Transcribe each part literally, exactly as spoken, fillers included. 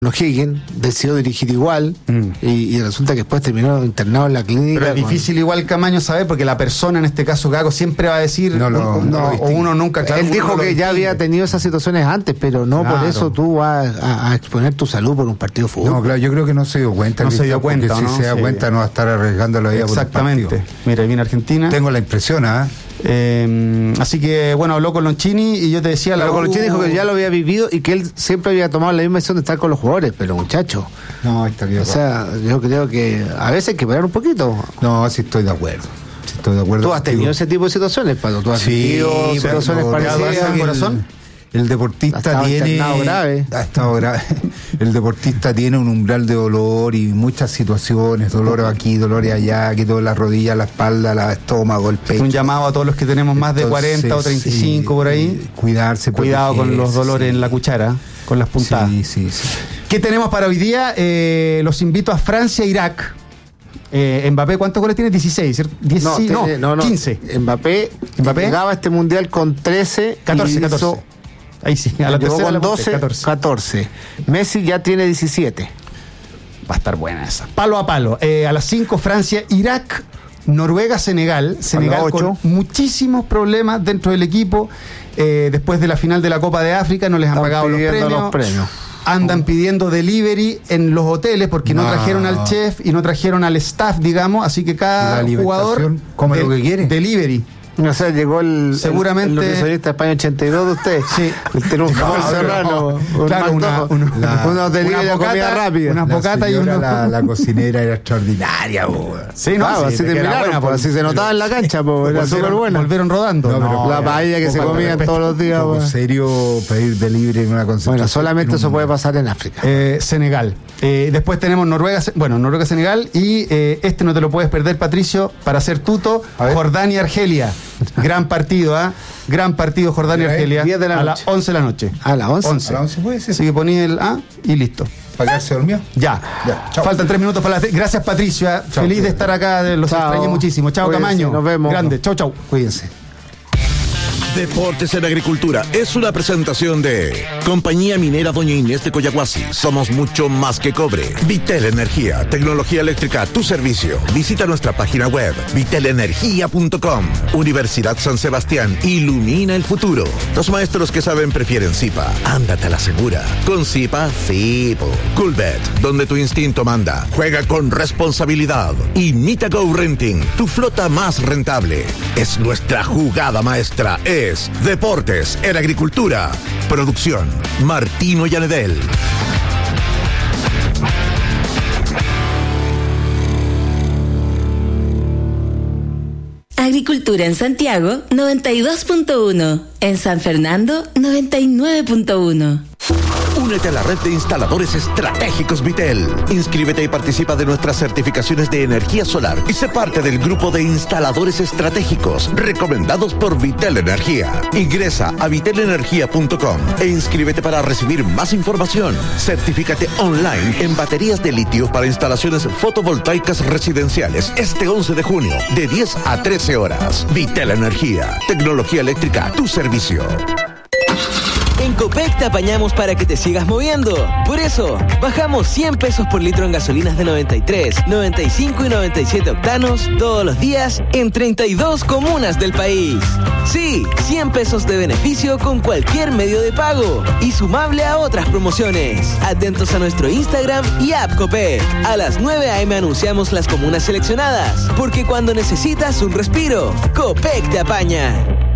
O'Higgins decidió dirigir igual mm. y, y resulta que después terminó internado en la clínica. Pero es con... difícil igual Camaño saber, porque la persona, en este caso Gago, siempre va a decir no, lo, un, no, no, o uno nunca. Claro, él dijo que ya había tenido esas situaciones antes, pero no claro. por eso tú vas a, a exponer tu salud por un partido de fútbol. No, claro, yo creo que no se dio cuenta. No se dio cuenta, si ¿no? se da sí. cuenta no va a estar arriesgando la vida por un partido. Exactamente. Mira, viene Argentina. Tengo la impresión, ¿ah? ¿eh? Eh, así que bueno, habló con Lonchini y yo te decía la U... Lonchini dijo que ya lo había vivido y que él siempre había tomado la misma decisión de estar con los jugadores, pero muchacho, no, está bien. O sea, yo creo que a veces hay que parar un poquito. No, sí estoy de acuerdo. Sí estoy de acuerdo. ¿Tú has tenido ese tipo de situaciones, Pablo? ¿Tú has sí, tenido situaciones parecidas al corazón? El deportista ha tiene grave. ha estado grave. El deportista tiene un umbral de dolor y muchas situaciones, dolores aquí, dolores allá, aquí todas las rodillas, la espalda, el estómago, el pecho. Un llamado a todos los que tenemos más de Entonces, cuarenta o treinta y cinco sí, por ahí. Cuidarse, cuidado con los dolores sí. en la cuchara, con las puntadas. Sí, sí, sí. ¿Qué tenemos para hoy día? Eh, los invito a Francia, Irak. Eh, Mbappé, ¿cuántos goles tiene? dieciséis, ¿cierto? diez, no, no, no, no, quince. Mbappé, Mbappé llegaba a este mundial con trece, catorce, catorce. Ahí sí, a la llegó tercera con doce, catorce. catorce. Messi ya tiene diecisiete. Va a estar buena esa. Palo a palo. Eh, a las cinco, Francia, Irak, Noruega, Senegal. Senegal con muchísimos problemas dentro del equipo. Eh, después de la final de la Copa de África no les han Están pagado los premios. los premios. Andan pidiendo delivery en los hoteles porque no, no trajeron al chef y no trajeron al staff, digamos. Así que cada jugador come lo que quiere. Delivery. O sea, llegó el seguramente el, el nutricionista de España ochenta y dos de usted. Sí. El tener un jamón serrano. Claro, una, una, la, una hotelería de comida rápida. Unas bocatas y una... La, la cocinera era extraordinaria, po. Sí, no, claro, sí, así terminaron, buena, pues, así se notaba en la cancha, po, era súper buena. Volvieron rodando. No, pero no, la paella que se comían todos los días. ¿En serio pedir delivery en una concentración? Bueno, solamente eso puede pasar en África. Eh, Senegal. Eh, después tenemos Noruega, bueno, Noruega, Senegal y eh, este no te lo puedes perder, Patricio, para ser tuto, Jordania, Argelia. Gran partido, ¿ah? ¿eh? Gran partido Jordania-Argelia a las once de la noche. ¿A las once? once. A las once puede ser. Así que poní el A y listo. ¿Para quedarse dormido? Ya. ya. Faltan tres minutos para las... Gracias, Patricio. ¿eh? Chau, Feliz chau. de estar acá. Los chau. extrañé muchísimo. Chao, Camaño. Nos vemos. Grande. Chau, chau. Cuídense. Deportes en Agricultura es una presentación de Compañía Minera Doña Inés de Coyahuasi. Somos mucho más que cobre. Vitel Energía, tecnología eléctrica a tu servicio. Visita nuestra página web vitel energía punto com. Universidad San Sebastián, ilumina el futuro. Los maestros que saben prefieren Zipa. Ándate a la segura. Con Zipa, sí. Coolbet, donde tu instinto manda. Juega con responsabilidad. Y Nitago Renting, tu flota más rentable. Es nuestra jugada maestra. Es Deportes en Agricultura. Producción Martino Yanedel. Agricultura en Santiago noventa y dos punto uno. En San Fernando noventa y nueve punto uno. Únete a la red de instaladores estratégicos Vitel. Inscríbete y participa de nuestras certificaciones de energía solar y sé parte del grupo de instaladores estratégicos recomendados por Vitel Energía. Ingresa a vitel energía punto com e inscríbete para recibir más información. Certifícate online en baterías de litio para instalaciones fotovoltaicas residenciales este once de junio de diez a trece horas. Vitel Energía, tecnología eléctrica a tu servicio. En Copec te apañamos para que te sigas moviendo. Por eso, bajamos cien pesos por litro en gasolinas de noventa y tres, noventa y cinco y noventa y siete octanos todos los días en treinta y dos comunas del país. Sí, cien pesos de beneficio con cualquier medio de pago y sumable a otras promociones. Atentos a nuestro Instagram y app Copec. A las nueve a eme anunciamos las comunas seleccionadas, porque cuando necesitas un respiro, Copec te apaña.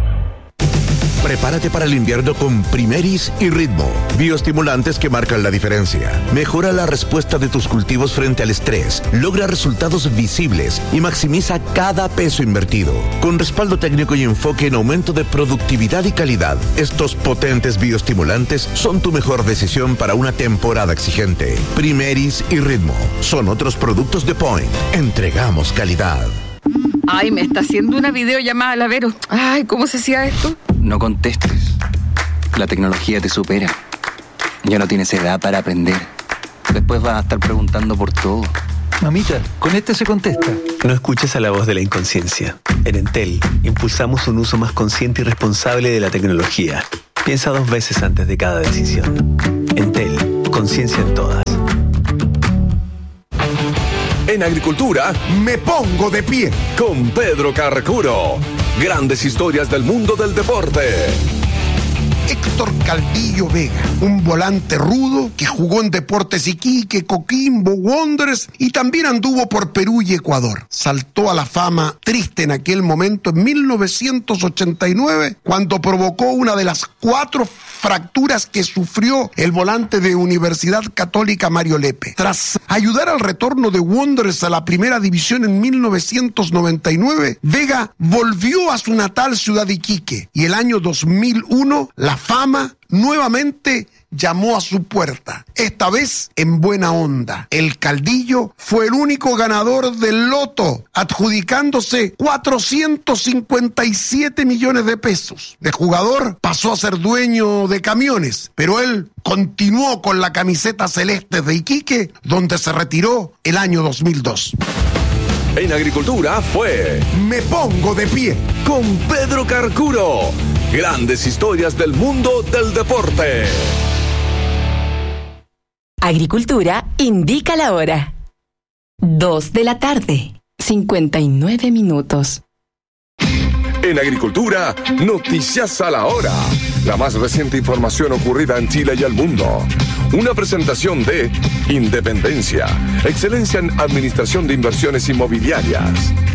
Prepárate para el invierno con Primeris y Ritmo, bioestimulantes que marcan la diferencia. Mejora la respuesta de tus cultivos frente al estrés, logra resultados visibles y maximiza cada peso invertido. Con respaldo técnico y enfoque en aumento de productividad y calidad, estos potentes bioestimulantes son tu mejor decisión para una temporada exigente. Primeris y Ritmo son otros productos de Point. Entregamos calidad. Ay, me está haciendo una videollamada a la Vero. Ay, ¿cómo se hacía esto? No contestes. La tecnología te supera. Ya no tienes edad para aprender. Después vas a estar preguntando por todo. Mamita, con este se contesta. No escuches a la voz de la inconsciencia. En Entel, impulsamos un uso más consciente y responsable de la tecnología. Piensa dos veces antes de cada decisión. Entel, Conciencia en todas. En agricultura, me pongo de pie con Pedro Carcuro. Grandes historias del mundo del deporte. Héctor Caldillo Vega, un volante rudo que jugó en Deportes Iquique, Coquimbo, Wanderers y también anduvo por Perú y Ecuador. Saltó a la fama triste en aquel momento en mil novecientos ochenta y nueve cuando provocó una de las cuatro fracturas que sufrió el volante de Universidad Católica Mario Lepe. Tras ayudar al retorno de Wanderers a la primera división en mil novecientos noventa y nueve, Vega volvió a su natal ciudad Iquique y el año dos mil uno la fama nuevamente llamó a su puerta, esta vez en buena onda. El Caldillo fue el único ganador del loto, adjudicándose cuatrocientos cincuenta y siete millones de pesos. De jugador pasó a ser dueño de camiones, pero él continuó con la camiseta celeste de Iquique, donde se retiró el año dos mil dos. En agricultura fue Me Pongo de Pie con Pedro Carcuro. Grandes historias del mundo del deporte. Agricultura indica la hora. Dos de la tarde, cincuenta y nueve minutos. En agricultura, noticias a la hora. La más reciente información ocurrida en Chile y el mundo. Una presentación de Independencia, excelencia en administración de inversiones inmobiliarias.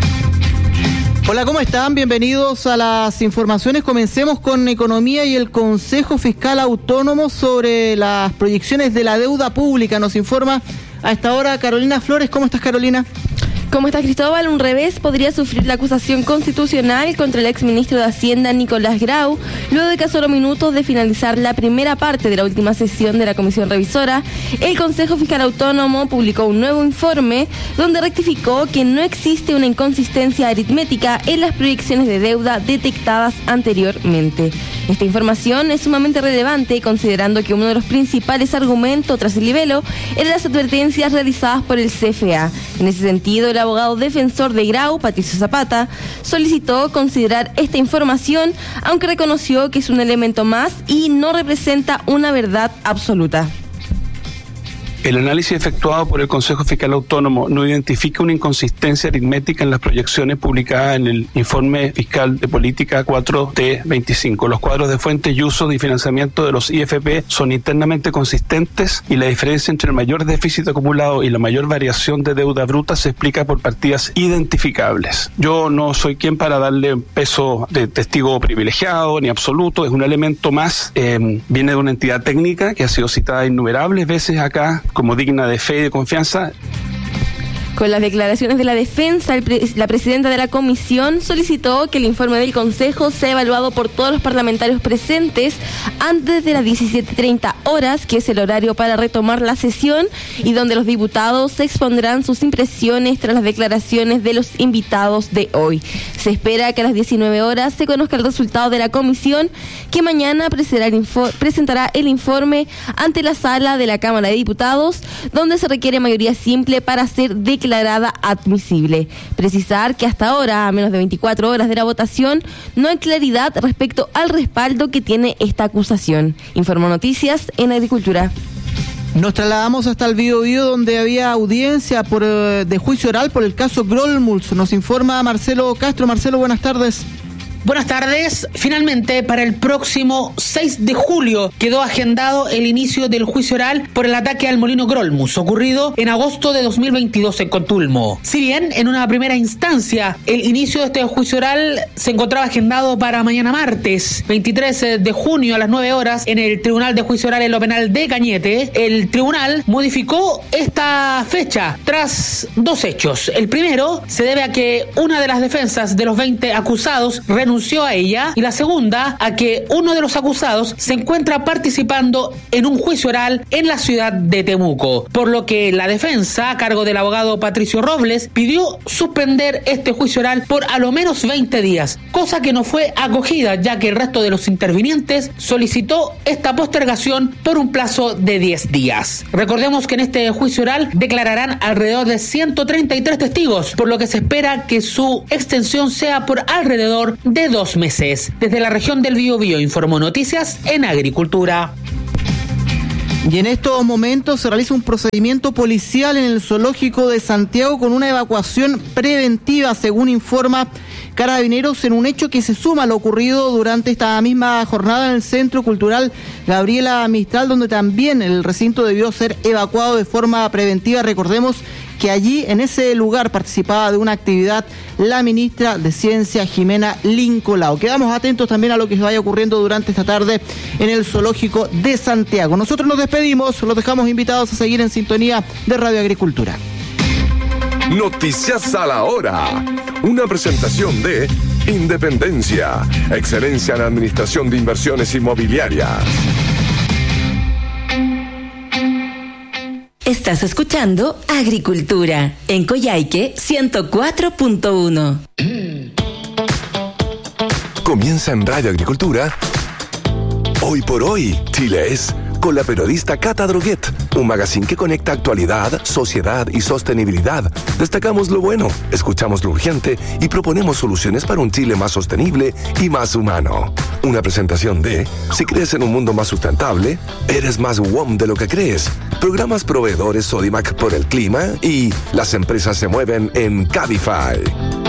Hola, ¿cómo están? Bienvenidos a las informaciones. Comencemos con economía y el Consejo Fiscal Autónomo sobre las proyecciones de la deuda pública. Nos informa a esta hora Carolina Flores. ¿Cómo estás, Carolina? ¿Cómo está, Cristóbal? Un revés podría sufrir la acusación constitucional contra el exministro de Hacienda, Nicolás Grau, luego de que a solo minutos de finalizar la primera parte de la última sesión de la Comisión Revisora, el Consejo Fiscal Autónomo publicó un nuevo informe donde rectificó que no existe una inconsistencia aritmética en las proyecciones de deuda detectadas anteriormente. Esta información es sumamente relevante considerando que uno de los principales argumentos tras el libelo eran las advertencias realizadas por el C F A. En ese sentido, el abogado defensor de Grau, Patricio Zapata, solicitó considerar esta información, aunque reconoció que es un elemento más y no representa una verdad absoluta. El análisis efectuado por el Consejo Fiscal Autónomo no identifica una inconsistencia aritmética en las proyecciones publicadas en el Informe Fiscal de Política cuatro T veinticinco. Los cuadros de fuente y uso de financiamiento de los I F P son internamente consistentes y la diferencia entre el mayor déficit acumulado y la mayor variación de deuda bruta se explica por partidas identificables. Yo no soy quien para darle peso de testigo privilegiado ni absoluto, es un elemento más, eh, viene de una entidad técnica que ha sido citada innumerables veces acá como digna de fe y de confianza. Con las declaraciones de la defensa, el pre- la presidenta de la comisión solicitó que el informe del Consejo sea evaluado por todos los parlamentarios presentes antes de las diecisiete treinta horas, que es el horario para retomar la sesión y donde los diputados expondrán sus impresiones tras las declaraciones de los invitados de hoy. Se espera que a las diecinueve horas se conozca el resultado de la comisión, que mañana presentará el, info- presentará el informe ante la sala de la Cámara de Diputados, donde se requiere mayoría simple para ser declarada declarada admisible. Precisar que hasta ahora, a menos de veinticuatro horas de la votación, no hay claridad respecto al respaldo que tiene esta acusación. Informó Noticias en Agricultura. Nos trasladamos hasta el Bío Bío, donde había audiencia por, eh, de juicio oral por el caso Grolmuls. Nos informa Marcelo Castro. Marcelo, buenas tardes. Buenas tardes. Finalmente, para el próximo seis de julio quedó agendado el inicio del juicio oral por el ataque al molino Grolmus, ocurrido en agosto de dos mil veintidós en Contulmo. Si bien, en una primera instancia, el inicio de este juicio oral se encontraba agendado para mañana martes, veintitrés de junio a las nueve horas, en el Tribunal de Juicio Oral en lo Penal de Cañete, el tribunal modificó esta fecha tras dos hechos. El primero se debe a que una de las defensas de los veinte acusados renunció renunció a ella, y la segunda a que uno de los acusados se encuentra participando en un juicio oral en la ciudad de Temuco, por lo que la defensa, a cargo del abogado Patricio Robles, pidió suspender este juicio oral por a lo menos veinte días, cosa que no fue acogida, ya que el resto de los intervinientes solicitó esta postergación por un plazo de diez días. Recordemos que en este juicio oral declararán alrededor de ciento treinta y tres testigos, por lo que se espera que su extensión sea por alrededor de dos meses. Desde la región del Bío Bío informó Noticias en Agricultura. Y en estos momentos se realiza un procedimiento policial en el zoológico de Santiago con una evacuación preventiva, según informa Carabineros, en un hecho que se suma a lo ocurrido durante esta misma jornada en el Centro Cultural Gabriela Mistral, donde también el recinto debió ser evacuado de forma preventiva. Recordemos que allí, en ese lugar, participaba de una actividad la ministra de Ciencia, Jimena Lincolao. Quedamos atentos también a lo que se vaya ocurriendo durante esta tarde en el zoológico de Santiago. Nosotros nos despedimos, los dejamos invitados a seguir en sintonía de Radio Agricultura. Noticias a la hora. Una presentación de Independencia, excelencia en administración de inversiones inmobiliarias. Estás escuchando Agricultura en Coyhaique ciento cuatro punto uno. Comienza en Radio Agricultura. Hoy por hoy, Chile es, con la periodista Cata Droguet, un magazine que conecta actualidad, sociedad y sostenibilidad. Destacamos lo bueno, escuchamos lo urgente y proponemos soluciones para un Chile más sostenible y más humano. Una presentación de, si crees en un mundo más sustentable, eres más W O M de lo que crees. Programas proveedores Sodimac por el clima y las empresas se mueven en Cabify.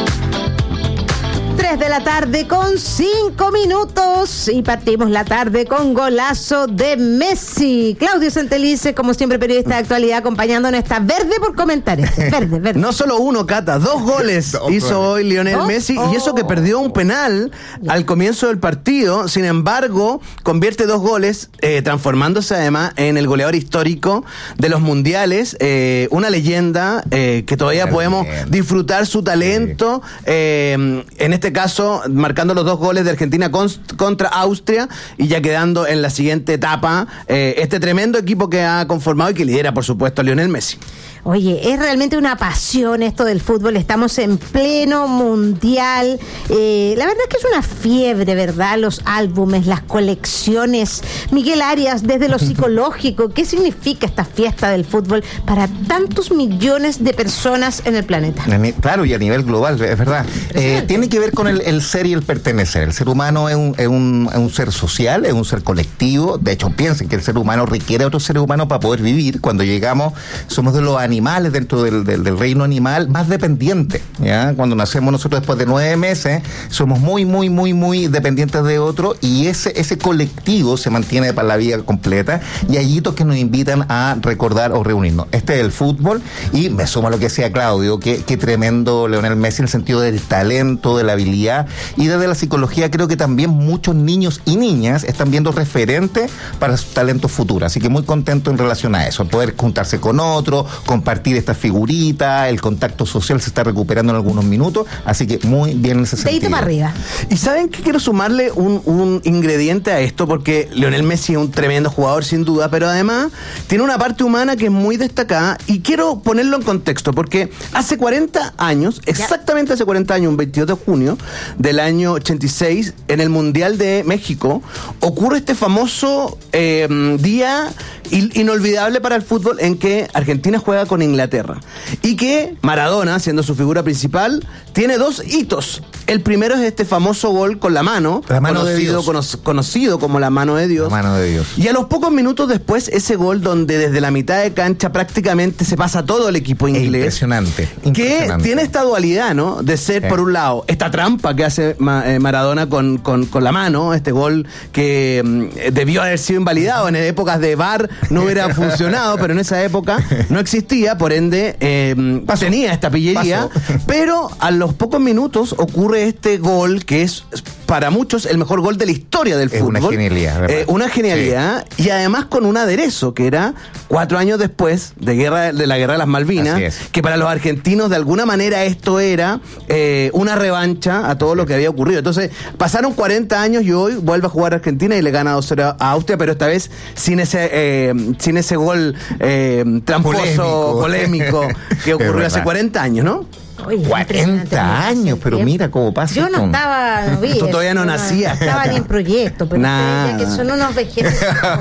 tres de la tarde con cinco minutos y partimos la tarde con golazo de Messi. Claudio Santelice, como siempre, periodista de actualidad, acompañándonos. Está verde por comentar esto. Verde, verde. No solo uno, Cata, dos goles dos hizo goles. hoy Lionel ¿Dos? Messi oh. y eso que perdió un penal ya. al comienzo del partido. Sin embargo, convierte dos goles, eh, transformándose además en el goleador histórico de los mundiales. Eh, una leyenda eh, que todavía una podemos leyenda. disfrutar su talento. Sí. Eh, en este caso, marcando los dos goles de Argentina con, contra Austria y ya quedando en la siguiente etapa eh, este tremendo equipo que ha conformado y que lidera, por supuesto, a Lionel Messi. Oye, es realmente una pasión esto del fútbol, estamos en pleno mundial, eh, la verdad es que es una fiebre, ¿verdad? Los álbumes, las colecciones. Miguel Arias, desde lo psicológico, ¿qué significa esta fiesta del fútbol para tantos millones de personas en el planeta? Claro, y a nivel global, es verdad. Eh, tiene que ver con el, el ser y el pertenecer. El ser humano es un, es, un, es un ser social, es un ser colectivo. De hecho, piensen que el ser humano requiere a otro ser humano para poder vivir. Cuando llegamos, somos de los animales dentro del, del, del reino animal más dependientes, ¿ya? Cuando nacemos nosotros después de nueve meses, somos muy, muy, muy, muy dependientes de otro y ese, ese colectivo se mantiene para la vida completa y hay hitos que nos invitan a recordar o reunirnos. Este es el fútbol y me sumo a lo que decía Claudio, qué, qué tremendo Lionel Messi en el sentido del talento, de la habilidad y desde la psicología creo que también muchos niños y niñas están viendo referentes para sus talentos futuros, así que muy contento en relación a eso, poder juntarse con otro, compartir esta figurita, el contacto social se está recuperando en algunos minutos, así que muy bien en ese sentido. Dedito para arriba. Y ¿saben qué? Quiero sumarle un, un ingrediente a esto, porque Lionel Messi es un tremendo jugador sin duda, pero además tiene una parte humana que es muy destacada y quiero ponerlo en contexto, porque hace cuarenta años, exactamente hace cuarenta años, un veintidós de junio del año ochenta y seis, en el Mundial de México, ocurre este famoso eh, día inolvidable para el fútbol en que Argentina juega con Inglaterra y que Maradona, siendo su figura principal, tiene dos hitos. El primero es este famoso gol con la mano, la mano conocido, de Dios. Cono, conocido como la mano de Dios. La mano de Dios. Y a los pocos minutos después, ese gol donde desde la mitad de cancha prácticamente se pasa todo el equipo inglés. Impresionante. Que impresionante. tiene esta dualidad, ¿no? De ser, eh. por un lado, esta trampa que hace Ma, eh, Maradona con, con, con la mano, este gol que mm, debió haber sido invalidado. En épocas de V A R no hubiera funcionado, pero en esa época no existía, por ende eh, tenía esta pillería. Pasó. Pero a los pocos minutos ocurre este gol que es para muchos el mejor gol de la historia del es fútbol. Una genialidad. Eh, una genialidad sí. Y además con un aderezo que era cuatro años después de guerra de la guerra de las Malvinas, que para los argentinos de alguna manera esto era eh, una revancha a todo lo que había ocurrido. Entonces pasaron cuarenta años y hoy vuelve a jugar Argentina y le gana dos cero a Austria, pero esta vez sin ese eh, sin ese gol eh, tramposo, polémico, polémico que ocurrió hace cuarenta años, ¿no? Oye, cuarenta años, pero mira cómo pasa. Yo no estaba, no vi Tú todavía no, no nacías. Estaba ni en proyecto, pero nah. que son unos vegetales.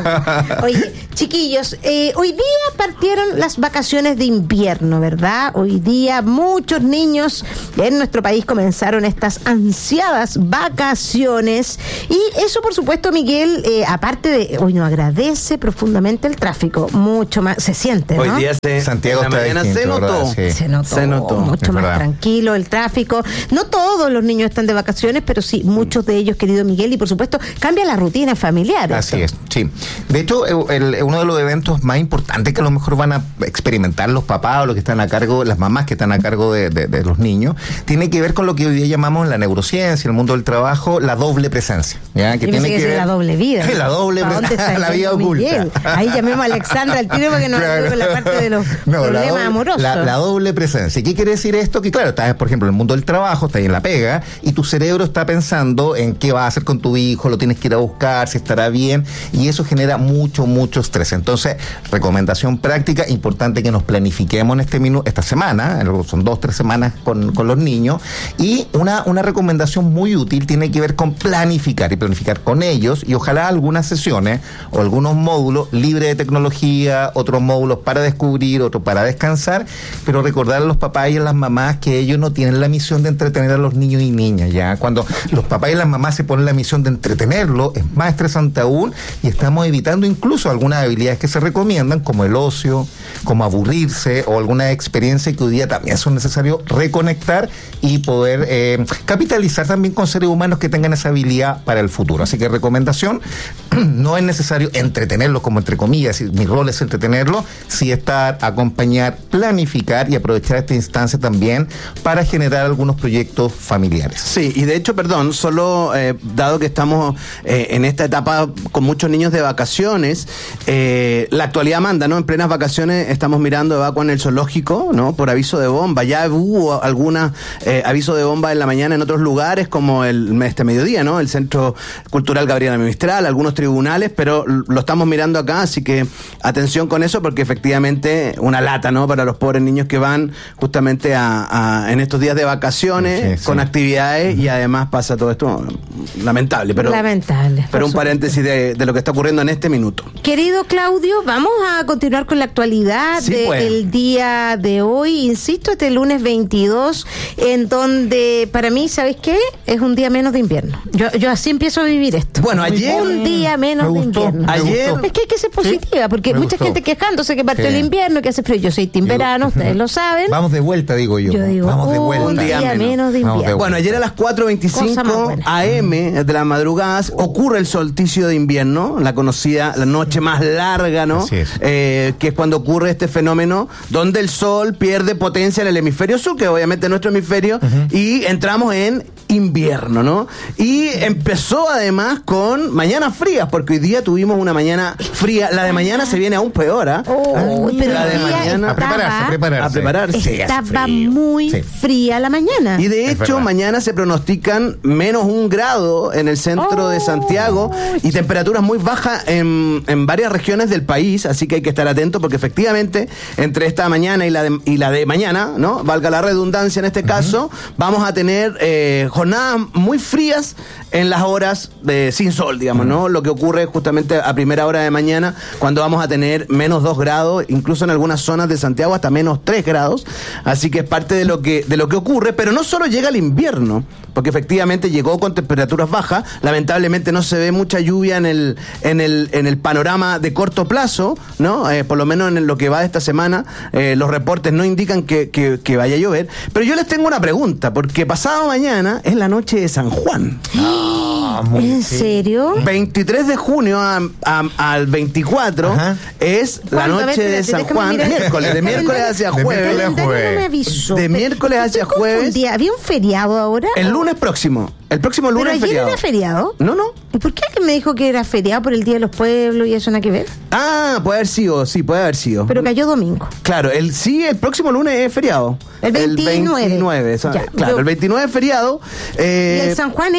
Oye, chiquillos, eh, hoy día partieron las vacaciones de invierno, ¿verdad? Hoy día muchos niños en nuestro país comenzaron estas ansiadas vacaciones y eso, por supuesto, Miguel, eh, aparte de hoy nos agradece profundamente el tráfico, mucho más, se siente, ¿no? Hoy día se, Santiago en la mañana se notó. Sí. se notó, se notó, mucho es más verdad. Tranquilo el tráfico. No todos los niños están de vacaciones, pero sí muchos de ellos, querido Miguel, y por supuesto cambia la rutina familiar. Así es, sí. De hecho, el, el, uno de los eventos más importantes que a lo mejor van a experimentar los papás o los que están a cargo, las mamás que están a cargo de, de, de los niños, tiene que ver con lo que hoy día llamamos en la neurociencia, el mundo del trabajo, la doble presencia. ¿Ya? Que tiene que, que ver la doble vida. La doble presencia, la vida oculta. Ahí llamemos a Alexandra al tiro para que nos ayude con la parte de los no, problemas la doble, amorosos. La, la doble presencia. ¿Qué quiere decir esto? Que claro, estás, por ejemplo, en el mundo del trabajo, estás en la pega, y tu cerebro está pensando en qué vas a hacer con tu hijo, lo tienes que ir a buscar, si estará bien, y eso genera mucho, mucho estrés. Entonces, recomendación práctica, importante que nos planifiquemos en este minuto, esta semana, son dos, tres semanas con, con los niños, y una, una recomendación muy útil tiene que ver con planificar, y planificar con ellos, y ojalá algunas sesiones o algunos módulos libres de tecnología, otros módulos para descubrir, otros para descansar, pero recordar a los papás y a las mamás que ellos no tienen la misión de entretener a los niños y niñas, ya. Cuando los papás y las mamás se ponen la misión de entretenerlo, es más estresante aún, y estamos evitando incluso algunas habilidades que se recomiendan, como el ocio, como aburrirse, o alguna experiencia que hoy día también son necesarios reconectar y poder eh, capitalizar también con seres humanos que tengan esa habilidad para el futuro. Así que recomendación, no es necesario entretenerlos como entre comillas, mi rol es entretenerlos, sí estar, acompañar, planificar y aprovechar esta instancia también para generar algunos proyectos familiares. Sí, y de hecho, perdón, solo eh, dado que estamos eh, en esta etapa con muchos niños de vacaciones, eh, la actualidad manda, ¿no? En plenas vacaciones estamos mirando evacua en el zoológico, ¿no? Por aviso de bomba. Ya hubo alguna eh, aviso de bomba en la mañana en otros lugares, como el este mediodía, ¿no? El Centro Cultural Gabriela Mistral, algunos tribunales, pero lo estamos mirando acá, así que atención con eso, porque efectivamente una lata, ¿no? Para los pobres niños que van justamente a, a en estos días de vacaciones, sí, con sí. actividades, uh-huh. y además pasa todo esto lamentable, pero lamentable. Pero un paréntesis de, de lo que está ocurriendo en este minuto. Querido Claudio, vamos a continuar con la actualidad sí, del pues. día de hoy. Insisto, este lunes veintidós, en donde para mí, ¿sabes qué? Es un día menos de invierno. Yo, yo así empiezo a vivir esto. Bueno, ayer un día menos de invierno. Ayer es que hay que ser positiva, ¿sí? Porque me mucha gustó. gente quejándose que partió sí. el invierno, que hace frío. Yo soy team verano, ustedes lo saben. Vamos de vuelta, digo yo. Yo digo, vamos de vuelta. Un día, día menos de invierno. De bueno, ayer a las cuatro veinticinco a eme de la madrugada ocurre el solsticio de invierno, la conocida, la noche más larga, ¿no? Así es. Eh, que es cuando ocurre este fenómeno donde el sol pierde potencia en el hemisferio sur, que obviamente es nuestro hemisferio, uh-huh. y entramos en invierno, ¿no? Y empezó además con mañanas frías, porque hoy día tuvimos una mañana fría. La de mañana se viene aún peor, ¿ah? ¿eh? Oh, pero la de mañana a prepararse, a prepararse. A prepararse. Estaba muy sí. fría la mañana. Y de hecho, mañana se pronostican menos un grado en el centro oh. de Santiago y temperaturas muy bajas en, en varias regiones del país, así que hay que estar atentos porque efectivamente entre esta mañana y la de, y la de mañana, ¿no? Valga la redundancia en este uh-huh. caso, vamos a tener eh, jornadas muy frías en las horas de sin sol, digamos, ¿no? Lo que ocurre justamente a primera hora de mañana, cuando vamos a tener menos dos grados, incluso en algunas zonas de Santiago hasta menos tres grados, así que es parte de lo que, de lo que ocurre, pero no solo llega el invierno, porque efectivamente llegó con temperaturas bajas, lamentablemente no se ve mucha lluvia en el, en el, en el panorama de corto plazo, ¿no? Eh, por lo menos en lo que va de esta semana, eh, los reportes no indican que, que, que vaya a llover, pero yo les tengo una pregunta, porque pasado mañana es la noche de San Juan. Ah, ¿En sí. serio? veintitrés de junio a, a, al veinticuatro Ajá. es la noche de San Juan, miércoles, de miércoles hacia jueves. De, no me avisó, de miércoles hacia jueves. ¿Había un feriado ahora? El lunes próximo. El próximo lunes ¿Pero ayer feriado. era feriado? No, no. ¿Y por qué alguien me dijo que era feriado por el Día de los Pueblos y eso nada que ver? Ah, puede haber sido, sí, puede haber sido. Pero cayó domingo. Claro, el sí, el próximo lunes es feriado. El veintinueve. El veintinueve, ya, claro, yo... el veintinueve es feriado. Eh... ¿Y el San Juan es?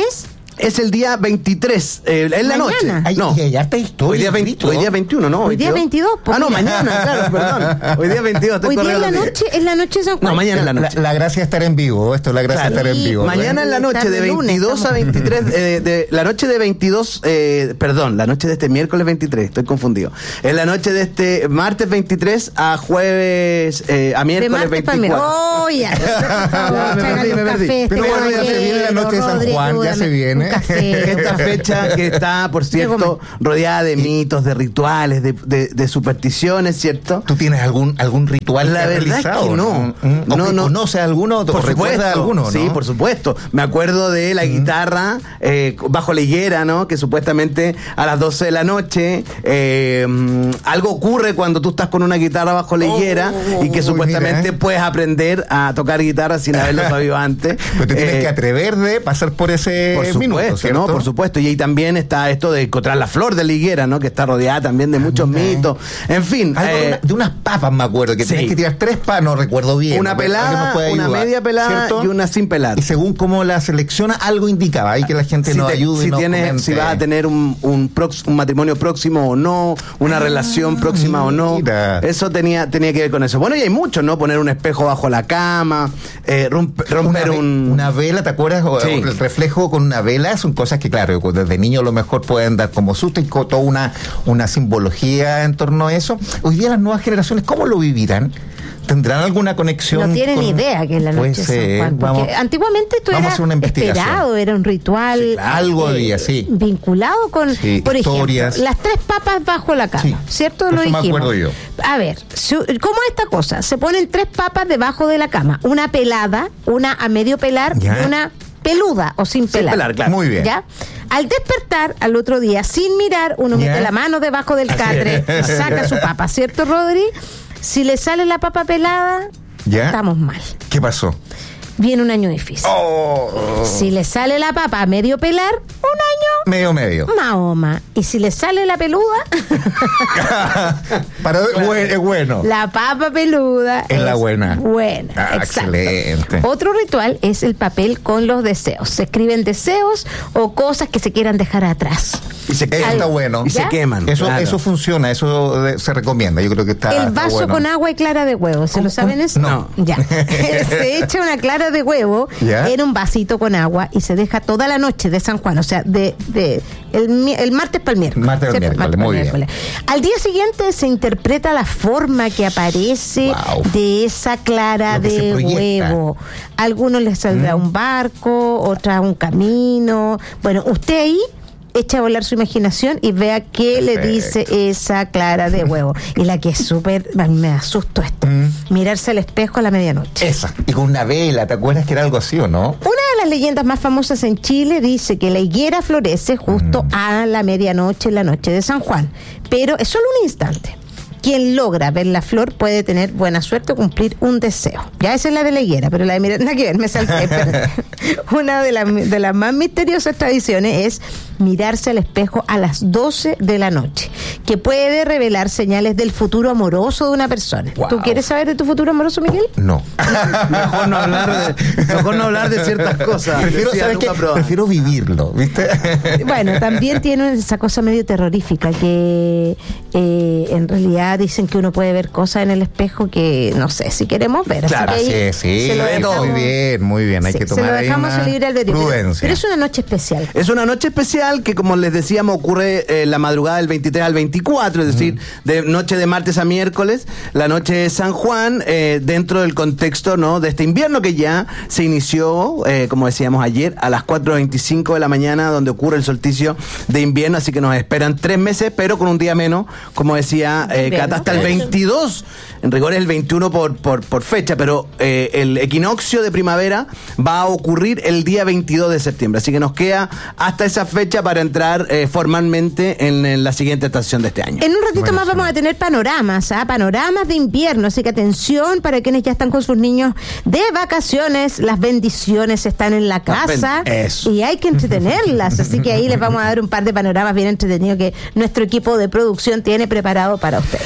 es el día veintitrés, eh, en la noche. Ay, No. y ya está historia. Hoy día, veinte, hoy día veintiuno, ¿no? Hoy día veintidós. Ah, no, mañana, claro, perdón. Hoy día veintidós. estoy Hoy día en la corriendo. noche, es la noche de San Juan. No, mañana en la noche. La, la gracia es estar en vivo, esto es la gracia Claro. de estar en vivo. Mañana ¿eh? en la noche de Tarde lunes, veintidós a veintitrés, eh, de, la noche de veintidós, eh, perdón, la noche de este miércoles veintitrés, estoy confundido. En la noche de este martes veintitrés a jueves, eh, a De miércoles martes para veinticuatro. Oh, ya. Por favor, Ya, me tráigale perdí, un me perdí. café, Pero este bueno, ya se viene la noche de San Rodrigo, Juan, ya se dame viene. un café. Esta fecha que está, por cierto, rodeada de mitos, de rituales, de, de, de supersticiones, ¿cierto? ¿Tú tienes algún algún ritual La que has verdad es realizado? que no. ¿O No, que no. conoce alguno o Por recuerda supuesto, alguno? ¿no? Sí, por supuesto. Me acuerdo de la guitarra eh, bajo la higuera, ¿no? Que supuestamente a las doce de la noche eh, mm, algo ocurre cuando tú estás con una guitarra bajo la higuera Oh, y que uy, supuestamente mira, ¿eh? puedes aprender a tocar guitarra sin haberlo sabido antes. Pero te tienes Eh, que atrever de pasar por ese Por supuesto, minuto, ¿cierto? ¿no? Por supuesto. Y ahí también está esto de encontrar la flor de la higuera, ¿no? Que está rodeada también de muchos mitos. En fin. Algo de, eh, una- de unas papas, me acuerdo, que sí. tienes que tirar tres papas, no recuerdo bien. una ¿no? ¿Alguien pelada, nos puede una ayudar? media pelada ¿Cierto? y una sin pelar. Y según cómo la selecciona, algo indicaba. Ahí que la gente si nos te- ayude si y nos tienes, comente. si vas a tener un, un, prox- un matrimonio próximo o no, una relación próxima o no. mira. Eso tenía, tenía que ver con eso. Bueno, y hay mucho, ¿no? Poner un espejo bajo la cama, eh, romp- romper una, ve- un... una vela, ¿te acuerdas? O- Sí. o el reflejo con una vela son cosas que, claro, desde niño a lo mejor pueden dar como susto y con toda una, una simbología en torno a eso. Hoy día las nuevas generaciones, ¿cómo lo vivirán? ¿Tendrán alguna conexión? No tienen con- idea que es la noche Puede de San ser, Juan. Porque vamos- antiguamente esto vamos a era hacer una investigación. esperado, era un ritual. Sí, claro, algo había, sí. Vinculado con, Sí, por historias. ejemplo, las tres papas bajo la cama. Sí, ¿Cierto? eso Lo me dijimos. acuerdo yo. A ver, su- ¿cómo es esta cosa? Se ponen tres papas debajo de la cama. Una pelada, una a medio pelar Ya. y una peluda o sin pelar. pelar, claro. Muy bien. ¿Ya? Al despertar al otro día, sin mirar, uno Ya. mete la mano debajo del catre, saca su papa, ¿cierto, Rodri? Si le sale la papa pelada, ¿Ya? estamos mal. ¿Qué pasó? Viene un año difícil. Oh, Si le sale la papa a medio pelar, un año medio medio. Mahoma. Y si le sale la peluda, Para, es bueno. la papa peluda Es la buena. Buena, Ah, exacto. excelente. Otro ritual es el papel con los deseos. Se escriben deseos o cosas que se quieran dejar atrás. Y se, Eso Al- está bueno. y se ¿Ya? queman. Eso, claro. eso funciona, eso de- se recomienda. Yo creo que está. El está vaso bueno. con agua y clara de huevo, ¿se lo saben eso? No. Ya. Se echa una clara de huevo ¿Ya? en un vasito con agua y se deja toda la noche de San Juan, o sea, de, de el, mi- el martes para el miércoles. Martes pa'l ¿cierto? miércoles, pa'l muy bien. miércoles. Al día siguiente se interpreta la forma que aparece Wow. de esa clara Lo que se de proyecta. huevo. A algunos les saldrá un barco, otras un camino. Bueno, usted ahí echa a volar su imaginación y vea qué le dice esa clara de huevo. Y la que es súper, a mí me asusto esto, mirarse al espejo a la medianoche. Esa. Y con una vela, ¿te acuerdas que era algo así o no? Una de las leyendas más famosas en Chile dice que la higuera florece justo a la medianoche, la noche de San Juan, pero es solo un instante. Quien logra ver la flor puede tener buena suerte o cumplir un deseo. Ya esa es la de la higuera, pero la de Miranda, nada que ver, me salté. espérate. Una de, la- de las más misteriosas tradiciones es mirarse al espejo a las doce de la noche, que puede revelar señales del futuro amoroso de una persona. Wow. ¿Tú quieres saber de tu futuro amoroso, Miguel? No. Mejor no hablar de, mejor no hablar de ciertas cosas. Prefiero, Decía ¿sabes qué? Luca Prodan. Prefiero vivirlo, ¿viste? Bueno, también tiene esa cosa medio terrorífica que eh, en realidad dicen que uno puede ver cosas en el espejo que no sé si queremos ver. Claro, así que ahí sí, sí. se lo dejamos- Muy bien, muy bien. Hay sí, que se tomar lo ahí dejamos una a libre albedrío. Pero, prudencia. pero es una noche especial. Es una noche especial que, como les decíamos, ocurre eh, la madrugada del veintitrés al veinticuatro, es decir, de noche de martes a miércoles, la noche de San Juan, eh, dentro del contexto, ¿no?, de este invierno que ya se inició, eh, como decíamos ayer, a las cuatro veinticinco de la mañana, donde ocurre el solsticio de invierno, así que nos esperan tres meses, pero con un día menos, como decía eh, Bien, Cata, hasta el ¿no? veintidós. En rigor es el veintiuno por, por, por fecha, pero eh, el equinoccio de primavera va a ocurrir el día veintidós de septiembre. Así que nos queda hasta esa fecha para entrar eh, formalmente en, en la siguiente estación de este año. En un ratito más vamos a tener panoramas, ¿ah? Panoramas de invierno, así que atención para quienes ya están con sus niños de vacaciones, las bendiciones están en la casa ben- eso. y hay que entretenerlas, así que ahí les vamos a dar un par de panoramas bien entretenidos que nuestro equipo de producción tiene preparado para ustedes.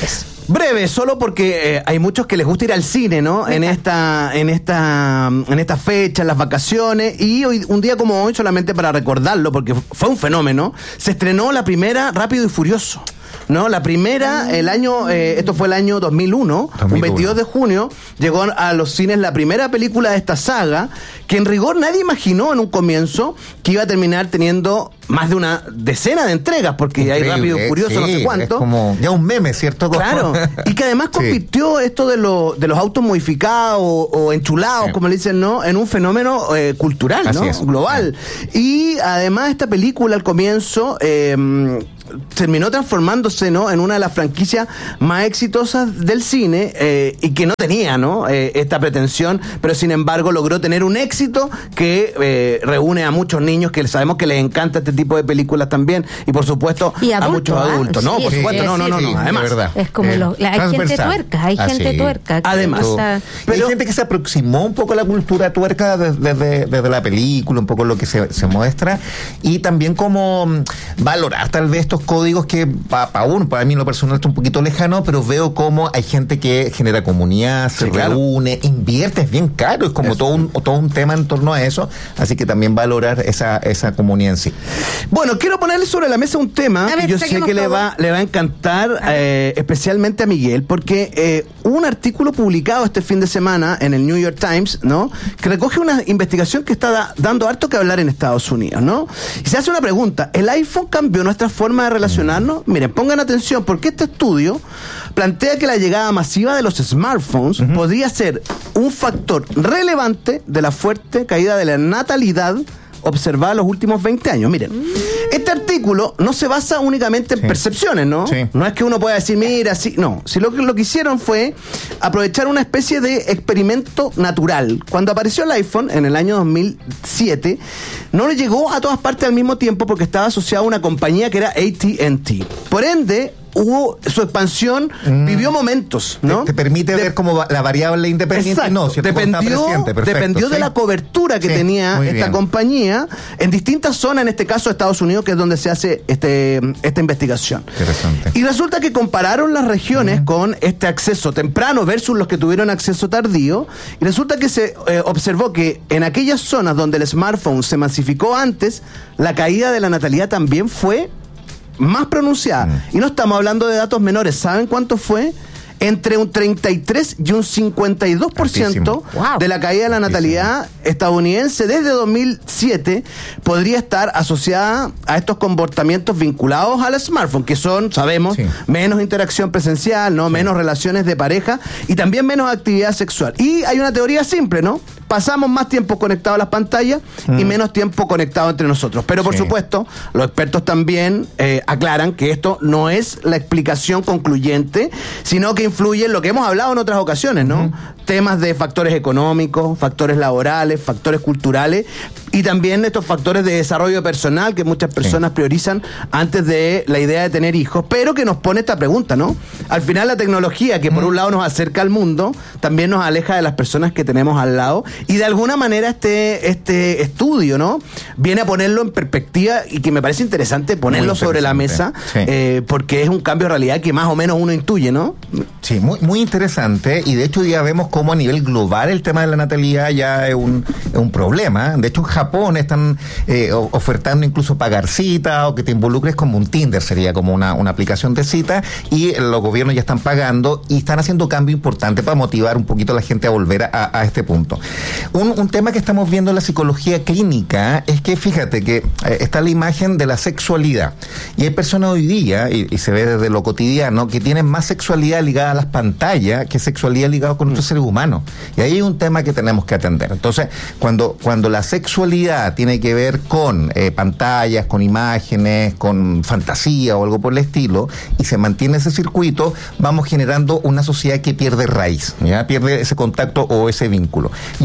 breves. Breve, solo porque eh, hay muchos que les gusta ir al cine, ¿no? En esta, en esta, en esta fecha, en las vacaciones, y hoy, un día como hoy, solamente para recordarlo, porque fue un fenómeno, se estrenó la primera Rápido y Furioso. No, la primera, el año, eh, esto fue el año dos mil uno, dos mil uno, un veintidós de junio, llegó a los cines la primera película de esta saga, que en rigor nadie imaginó en un comienzo que iba a terminar teniendo más de una decena de entregas, porque Increíble, hay Rápido y Furioso, sí, no sé cuánto. Es como ya un meme, ¿cierto? Claro, y que además convirtió sí. esto de, lo, de los autos modificados o, o enchulados, sí. como le dicen, ¿no? En un fenómeno eh, cultural, Así ¿no? Es. Global. Sí. Y además esta película al comienzo eh, terminó transformándose, ¿no? En una de las franquicias más exitosas del cine eh, y que no tenía, ¿no? Eh, esta pretensión, pero sin embargo logró tener un éxito que eh, reúne a muchos niños que sabemos que les encanta este tipo de películas también y por supuesto y adulto, a muchos ¿eh? adultos, ¿no? Sí, por supuesto, sí, no, no, no, no, sí, además. Verdad. Es como eh, lo, la, hay gente tuerca, hay ah, gente sí. tuerca. Además. Gusta... Pero hay gente que se aproximó un poco a la cultura tuerca desde, desde, desde la película, un poco lo que se, se muestra y también como valorar tal vez estos códigos que para pa uno, para mí en lo personal está un poquito lejano, pero veo como hay gente que genera comunidad, se sí, reúne, claro. invierte, es bien caro, es como es. todo un todo un tema en torno a eso, así que también valorar esa esa comunidad en sí. Bueno, quiero ponerle sobre la mesa un tema ver, que yo sé que le va le va a encantar, a eh, especialmente a Miguel, porque eh, hubo un artículo publicado este fin de semana en el New York Times, ¿no? Que recoge una investigación que está da, dando harto que hablar en Estados Unidos, ¿no? Y se hace una pregunta, ¿el iPhone cambió nuestra forma de relacionarnos? Mm. Miren, pongan atención, porque este estudio plantea que la llegada masiva de los smartphones uh-huh. podría ser un factor relevante de la fuerte caída de la natalidad observada en los últimos veinte años. Miren, este artículo no se basa únicamente en sí. percepciones, ¿no? Sí. No es que uno pueda decir, mira, sí, no. Si lo que lo que hicieron fue aprovechar una especie de experimento natural. Cuando apareció el iPhone en el año dos mil siete, no le llegó a todas partes al mismo tiempo porque estaba asociado a una compañía que era A T and T. Por ende, hubo su expansión, mm. vivió momentos, ¿no? Te, te permite de, ver como la variable independiente. Exacto. No, ¿cierto? Dependió, Perfecto, dependió ¿sí? de la cobertura que sí, tenía esta bien. compañía en distintas zonas, en este caso Estados Unidos, que es donde se hace este esta investigación. Interesante. Y resulta que compararon las regiones mm. con este acceso temprano versus los que tuvieron acceso tardío, y resulta que se eh, observó que en aquellas zonas donde el smartphone se masificó antes, la caída de la natalidad también fue más pronunciada. Mm. Y no estamos hablando de datos menores. ¿Saben cuánto fue? Entre un treinta y tres y un cincuenta y dos por ciento wow. de la caída de la natalidad Altísimo. estadounidense desde dos mil siete podría estar asociada a estos comportamientos vinculados al smartphone, que son, sabemos, sí. menos interacción presencial, ¿no? Sí. Menos relaciones de pareja y también menos actividad sexual. Y hay una teoría simple, ¿no? Pasamos más tiempo conectados a las pantallas mm. y menos tiempo conectados entre nosotros. Pero por sí. supuesto, los expertos también eh, aclaran que esto no es la explicación concluyente, sino que influye en lo que hemos hablado en otras ocasiones, ¿no? Mm. Temas de factores económicos, factores laborales, factores culturales y también estos factores de desarrollo personal que muchas personas sí. priorizan antes de la idea de tener hijos, pero que nos pone esta pregunta, ¿no? Al final la tecnología, que mm. por un lado nos acerca al mundo, también nos aleja de las personas que tenemos al lado. Y de alguna manera este, este estudio, ¿no? Viene a ponerlo en perspectiva y que me parece interesante ponerlo interesante. sobre la mesa, sí. eh, porque es un cambio de realidad que más o menos uno intuye, ¿no? Sí, muy, muy interesante, y de hecho ya vemos cómo a nivel global el tema de la natalidad ya es un, es un problema. De hecho en Japón están eh, ofertando incluso pagar cita o que te involucres como un Tinder, sería como una, una aplicación de cita, y los gobiernos ya están pagando y están haciendo cambio importante para motivar un poquito a la gente a volver a, a este punto. Un, un tema que estamos viendo en la psicología clínica es que, fíjate, que eh, está la imagen de la sexualidad. Y hay personas hoy día, y, y se ve desde lo cotidiano, que tienen más sexualidad ligada a las pantallas que sexualidad ligada con otros seres humanos. Y ahí hay un tema que tenemos que atender. Entonces, cuando, cuando la sexualidad tiene que ver con eh, pantallas, con imágenes, con fantasía o algo por el estilo, y se mantiene ese circuito, vamos generando una sociedad que pierde raíz, ¿ya? Pierde ese contacto o ese vínculo. Y en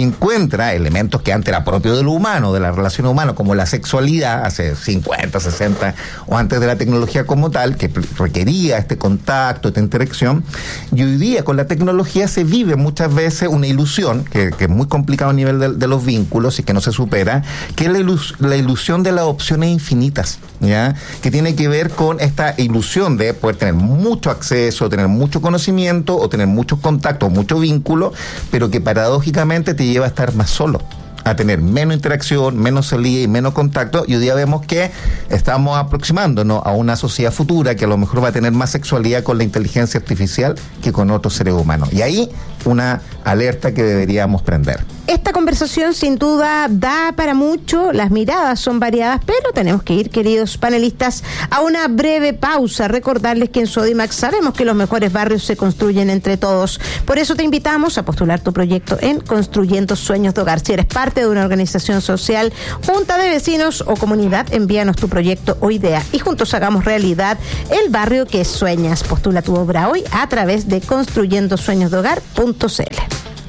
encuentra elementos que antes era propio de lo humano, de la relación humana, como la sexualidad, hace cincuenta, sesenta o antes de la tecnología como tal, que requería este contacto, esta interacción, y hoy día con la tecnología se vive muchas veces una ilusión, que, que es muy complicado a nivel de, de los vínculos y que no se supera, que es la, ilus, la ilusión de las opciones infinitas, ¿ya? Que tiene que ver con esta ilusión de poder tener mucho acceso, tener mucho conocimiento o tener muchos contactos, mucho vínculo, pero que paradójicamente te lleva a estar más solo, a tener menos interacción, menos salida y menos contacto, y hoy día vemos que estamos aproximándonos a una sociedad futura que a lo mejor va a tener más sexualidad con la inteligencia artificial que con otros seres humanos. Y ahí una alerta que deberíamos prender. Esta conversación sin duda da para mucho, las miradas son variadas, pero tenemos que ir, queridos panelistas, a una breve pausa. Recordarles que en Sodimac sabemos que los mejores barrios se construyen entre todos. Por eso te invitamos a postular tu proyecto en Construyendo Sueños de Hogar. Si eres parte de una organización social, junta de vecinos o comunidad, envíanos tu proyecto o idea y juntos hagamos realidad el barrio que sueñas. Postula tu obra hoy a través de construyendo sueños de hogar punto c l.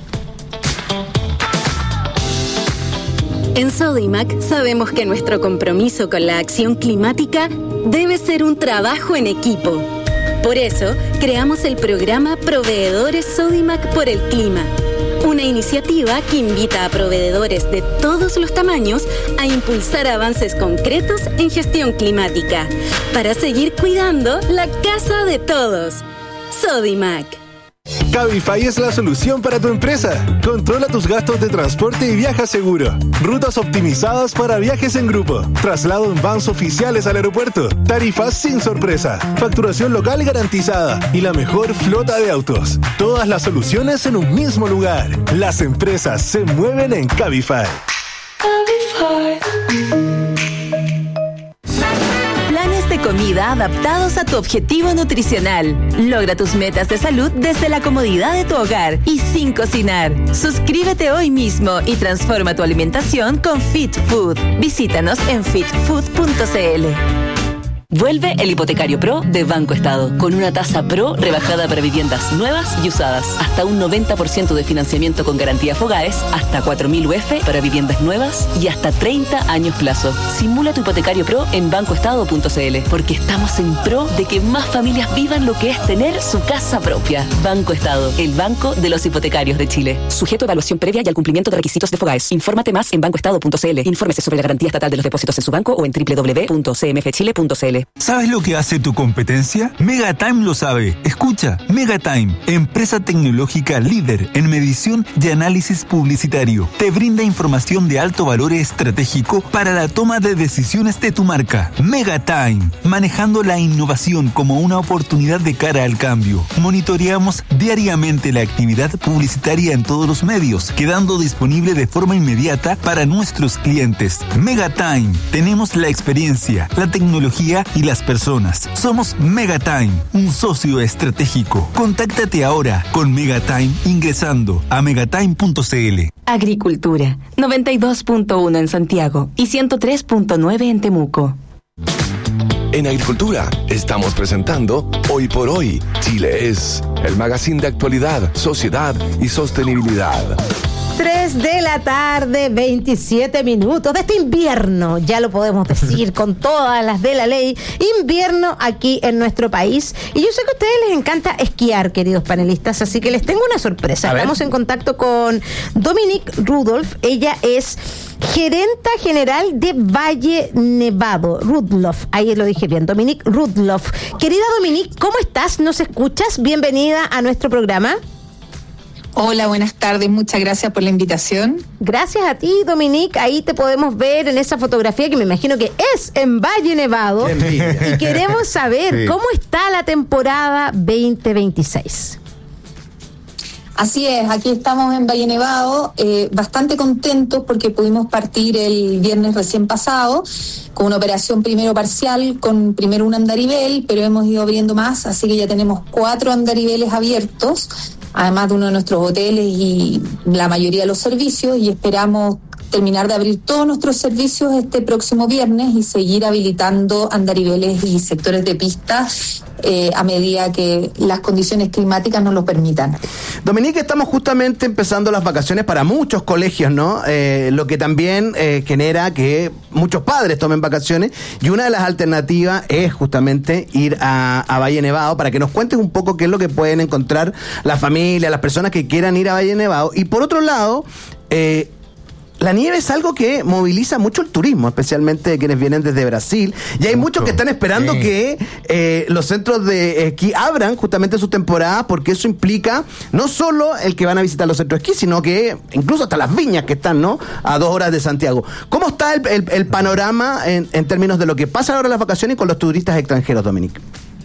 En Sodimac sabemos que nuestro compromiso con la acción climática debe ser un trabajo en equipo. Por eso, creamos el programa Proveedores Sodimac por el Clima, una iniciativa que invita a proveedores de todos los tamaños a impulsar avances concretos en gestión climática para seguir cuidando la casa de todos. Sodimac. Cabify es la solución para tu empresa. Controla tus gastos de transporte y viaja seguro. Rutas optimizadas para viajes en grupo. Traslado en vans oficiales al aeropuerto. Tarifas sin sorpresa. Facturación local garantizada. Y la mejor flota de autos. Todas las soluciones en un mismo lugar. Las empresas se mueven en Cabify. Cabify. De comida adaptados a tu objetivo nutricional. Logra tus metas de salud desde la comodidad de tu hogar y sin cocinar. Suscríbete hoy mismo y transforma tu alimentación con Fit Food. Visítanos en fit food punto c l. Vuelve el Hipotecario Pro de Banco Estado, con una tasa Pro rebajada para viviendas nuevas y usadas. Hasta un noventa por ciento de financiamiento con garantía Fogaes, hasta cuatro mil U F para viviendas nuevas y hasta treinta años plazo. Simula tu Hipotecario Pro en banco estado punto c l, porque estamos en pro de que más familias vivan lo que es tener su casa propia. Banco Estado, el banco de los hipotecarios de Chile. Sujeto a evaluación previa y al cumplimiento de requisitos de Fogaes. Infórmate más en banco estado punto c l. Infórmese sobre la garantía estatal de los depósitos en su banco o en doble u doble u doble u punto c m f chile punto c l. ¿Sabes lo que hace tu competencia? Megatime lo sabe. Escucha, Megatime, empresa tecnológica líder en medición y análisis publicitario. Te brinda información de alto valor estratégico para la toma de decisiones de tu marca. Megatime, manejando la innovación como una oportunidad de cara al cambio. Monitoreamos diariamente la actividad publicitaria en todos los medios, quedando disponible de forma inmediata para nuestros clientes. Megatime, tenemos la experiencia, la tecnología y las personas. Somos Megatime, un socio estratégico. Contáctate ahora con Megatime ingresando a megatime punto c l. Agricultura, noventa y dos punto uno en Santiago y ciento tres punto nueve en Temuco. En Agricultura estamos presentando Hoy por Hoy, Chile es, el magazine de actualidad, sociedad y sostenibilidad. tres de la tarde, veintisiete minutos de este invierno, ya lo podemos decir con todas las de la ley, invierno aquí en nuestro país. Y yo sé que a ustedes les encanta esquiar, queridos panelistas, así que les tengo una sorpresa. Estamos en contacto con Dominique Rudolph, ella es gerenta general de Valle Nevado, Rudloff, ahí lo dije bien, Dominique Rudloff. Querida Dominique, ¿cómo estás? ¿Nos escuchas? Bienvenida a nuestro programa. Hola, buenas tardes, muchas gracias por la invitación. Gracias a ti, Dominique, ahí te podemos ver en esa fotografía que me imagino que es en Valle Nevado. Y queremos saber sí. cómo está la temporada veinte veintiséis. Así es, aquí estamos en Valle Nevado, eh, bastante contentos porque pudimos partir el viernes recién pasado con una operación primero parcial, con primero un andarivel, pero hemos ido abriendo más, así que ya tenemos cuatro andariveles abiertos, además de uno de nuestros hoteles y la mayoría de los servicios, y esperamos terminar de abrir todos nuestros servicios este próximo viernes y seguir habilitando andariveles y sectores de pista eh, a medida que las condiciones climáticas nos lo permitan. Dominique, estamos justamente empezando las vacaciones para muchos colegios, ¿no? Eh, lo que también eh, genera que muchos padres tomen vacaciones, y una de las alternativas es justamente ir a, a Valle Nevado, para que nos cuentes un poco qué es lo que pueden encontrar las familias, las personas que quieran ir a Valle Nevado. Y por otro lado, eh, la nieve es algo que moviliza mucho el turismo, especialmente de quienes vienen desde Brasil. Y hay mucho. muchos que están esperando sí. que eh, los centros de esquí abran justamente sus temporadas, porque eso implica no solo el que van a visitar los centros de esquí, sino que incluso hasta las viñas que están, ¿no?, a dos horas de Santiago. ¿Cómo está el, el, el panorama en, en términos de lo que pasa ahora en las vacaciones con los turistas extranjeros, Dominique?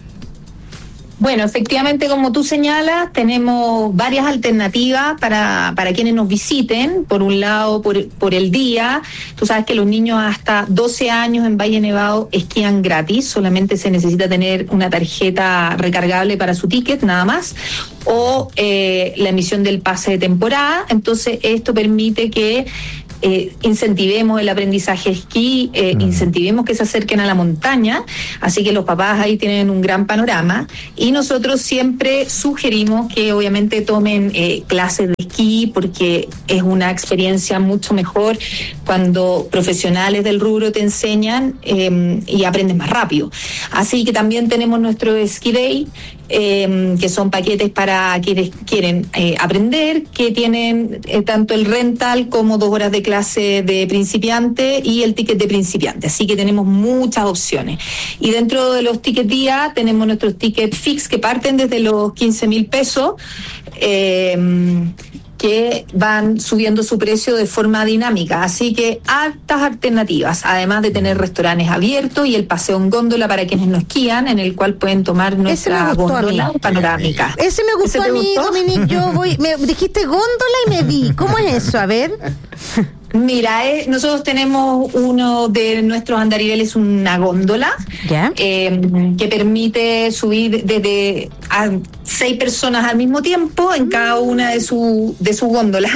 Bueno, efectivamente, como tú señalas, tenemos varias alternativas para, para quienes nos visiten. Por un lado, por, por el día. Tú sabes que los niños hasta doce años en Valle Nevado esquían gratis. Solamente se necesita tener una tarjeta recargable para su ticket, nada más. O eh, la emisión del pase de temporada. Entonces, esto permite que Eh, incentivemos el aprendizaje esquí, eh, mm. incentivemos que se acerquen a la montaña, así que los papás ahí tienen un gran panorama, y nosotros siempre sugerimos que obviamente tomen eh, clases de esquí, porque es una experiencia mucho mejor cuando profesionales del rubro te enseñan eh, y aprendes más rápido. Así que también tenemos nuestro Ski Day, eh, que son paquetes para quienes quieren eh, aprender, que tienen eh, tanto el rental como dos horas de clase de principiante y el ticket de principiante, así que tenemos muchas opciones. Y dentro de los ticket día tenemos nuestros tickets fix, que parten desde los quince mil pesos, eh, que van subiendo su precio de forma dinámica, así que altas alternativas, además de tener restaurantes abiertos y el paseo en góndola para quienes no esquían, en el cual pueden tomar nuestra góndola panorámica. Ese me gustó ¿Ese a mí, gustó? Dominique. Yo voy, me dijiste góndola y me vi. ¿Cómo es eso? A ver. Mira, eh, nosotros tenemos uno de nuestros andariveles, una góndola, eh, que permite subir desde a seis personas al mismo tiempo en cada una de su de su góndola,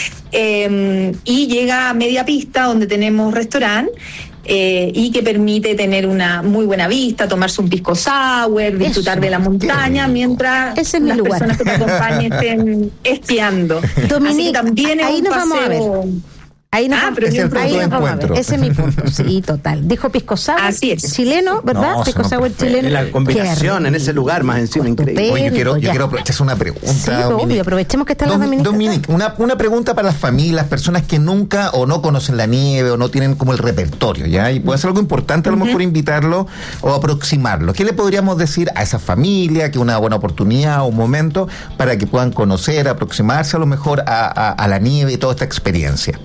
eh, y llega a media pista donde tenemos restaurante. Eh, y que permite tener una muy buena vista, tomarse un pisco sour, disfrutar Eso, de la montaña mientras Ese es las mi lugar. personas que te acompañen estén esquiando. Dominique, Así que también es ahí un nos paseo. vamos a ver. Ahí nos, Ah, pero ahí ni un nos punto vamos a ver. Ese es mi punto, sí, total. Dijo pisco sour, Así es. chileno, ¿verdad? No, pisco sour chileno. Y la combinación en ese lugar más encima, increíble. Oye, yo quiero, yo ya. quiero aprovechar una pregunta. Sí, Dominique. obvio, aprovechemos que están las Dom- Dominique. Dominique, una, una pregunta para las familias, personas que nunca o no conocen la nieve o no tienen como el repertorio, ¿ya? Y puede ser algo importante a lo Ujú. mejor invitarlo o aproximarlo. ¿Qué le podríamos decir a esa familia, que es una buena oportunidad o un momento para que puedan conocer, aproximarse a lo mejor a, a, a la nieve y toda esta experiencia?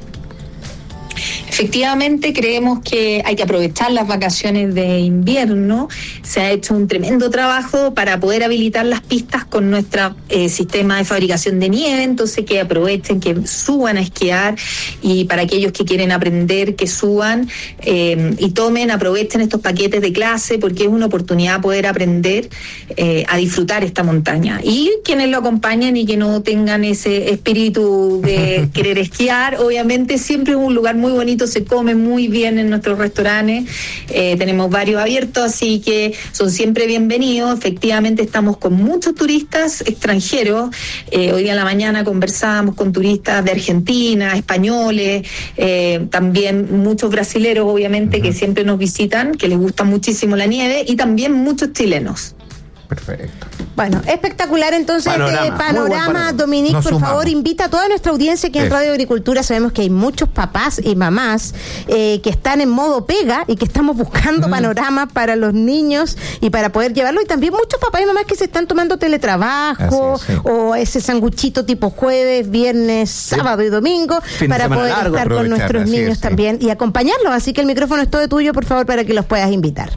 Efectivamente, creemos que hay que aprovechar las vacaciones de invierno. Se ha hecho un tremendo trabajo para poder habilitar las pistas con nuestro eh, sistema de fabricación de nieve, entonces que aprovechen, que suban a esquiar, y para aquellos que quieren aprender, que suban eh, y tomen, aprovechen estos paquetes de clase, porque es una oportunidad poder aprender eh, a disfrutar esta montaña. Y quienes lo acompañen y que no tengan ese espíritu de querer esquiar, obviamente siempre es un lugar muy bonito, se come muy bien en nuestros restaurantes, eh, tenemos varios abiertos, así que son siempre bienvenidos. Efectivamente estamos con muchos turistas extranjeros, eh, hoy día en la mañana conversábamos con turistas de Argentina, españoles, eh, también muchos brasileros obviamente, uh-huh, que siempre nos visitan, que les gusta muchísimo la nieve, y también muchos chilenos. Perfecto. Bueno, espectacular entonces Panorama, este panorama. panorama. Dominique, Nos por sumamos. favor, invita a toda nuestra audiencia aquí en Eso. Radio Agricultura. Sabemos que hay muchos papás y mamás eh, que están en modo pega y que estamos buscando Mm. panoramas para los niños y para poder llevarlo. Y también muchos papás y mamás que se están tomando teletrabajo, Así es, sí. o ese sanguchito tipo jueves, viernes, sábado y domingo, Fin de para semana poder largo, estar con aprovechar, nuestros así niños es, sí. también y acompañarlos. Así que el micrófono es todo tuyo, por favor, para que los puedas invitar.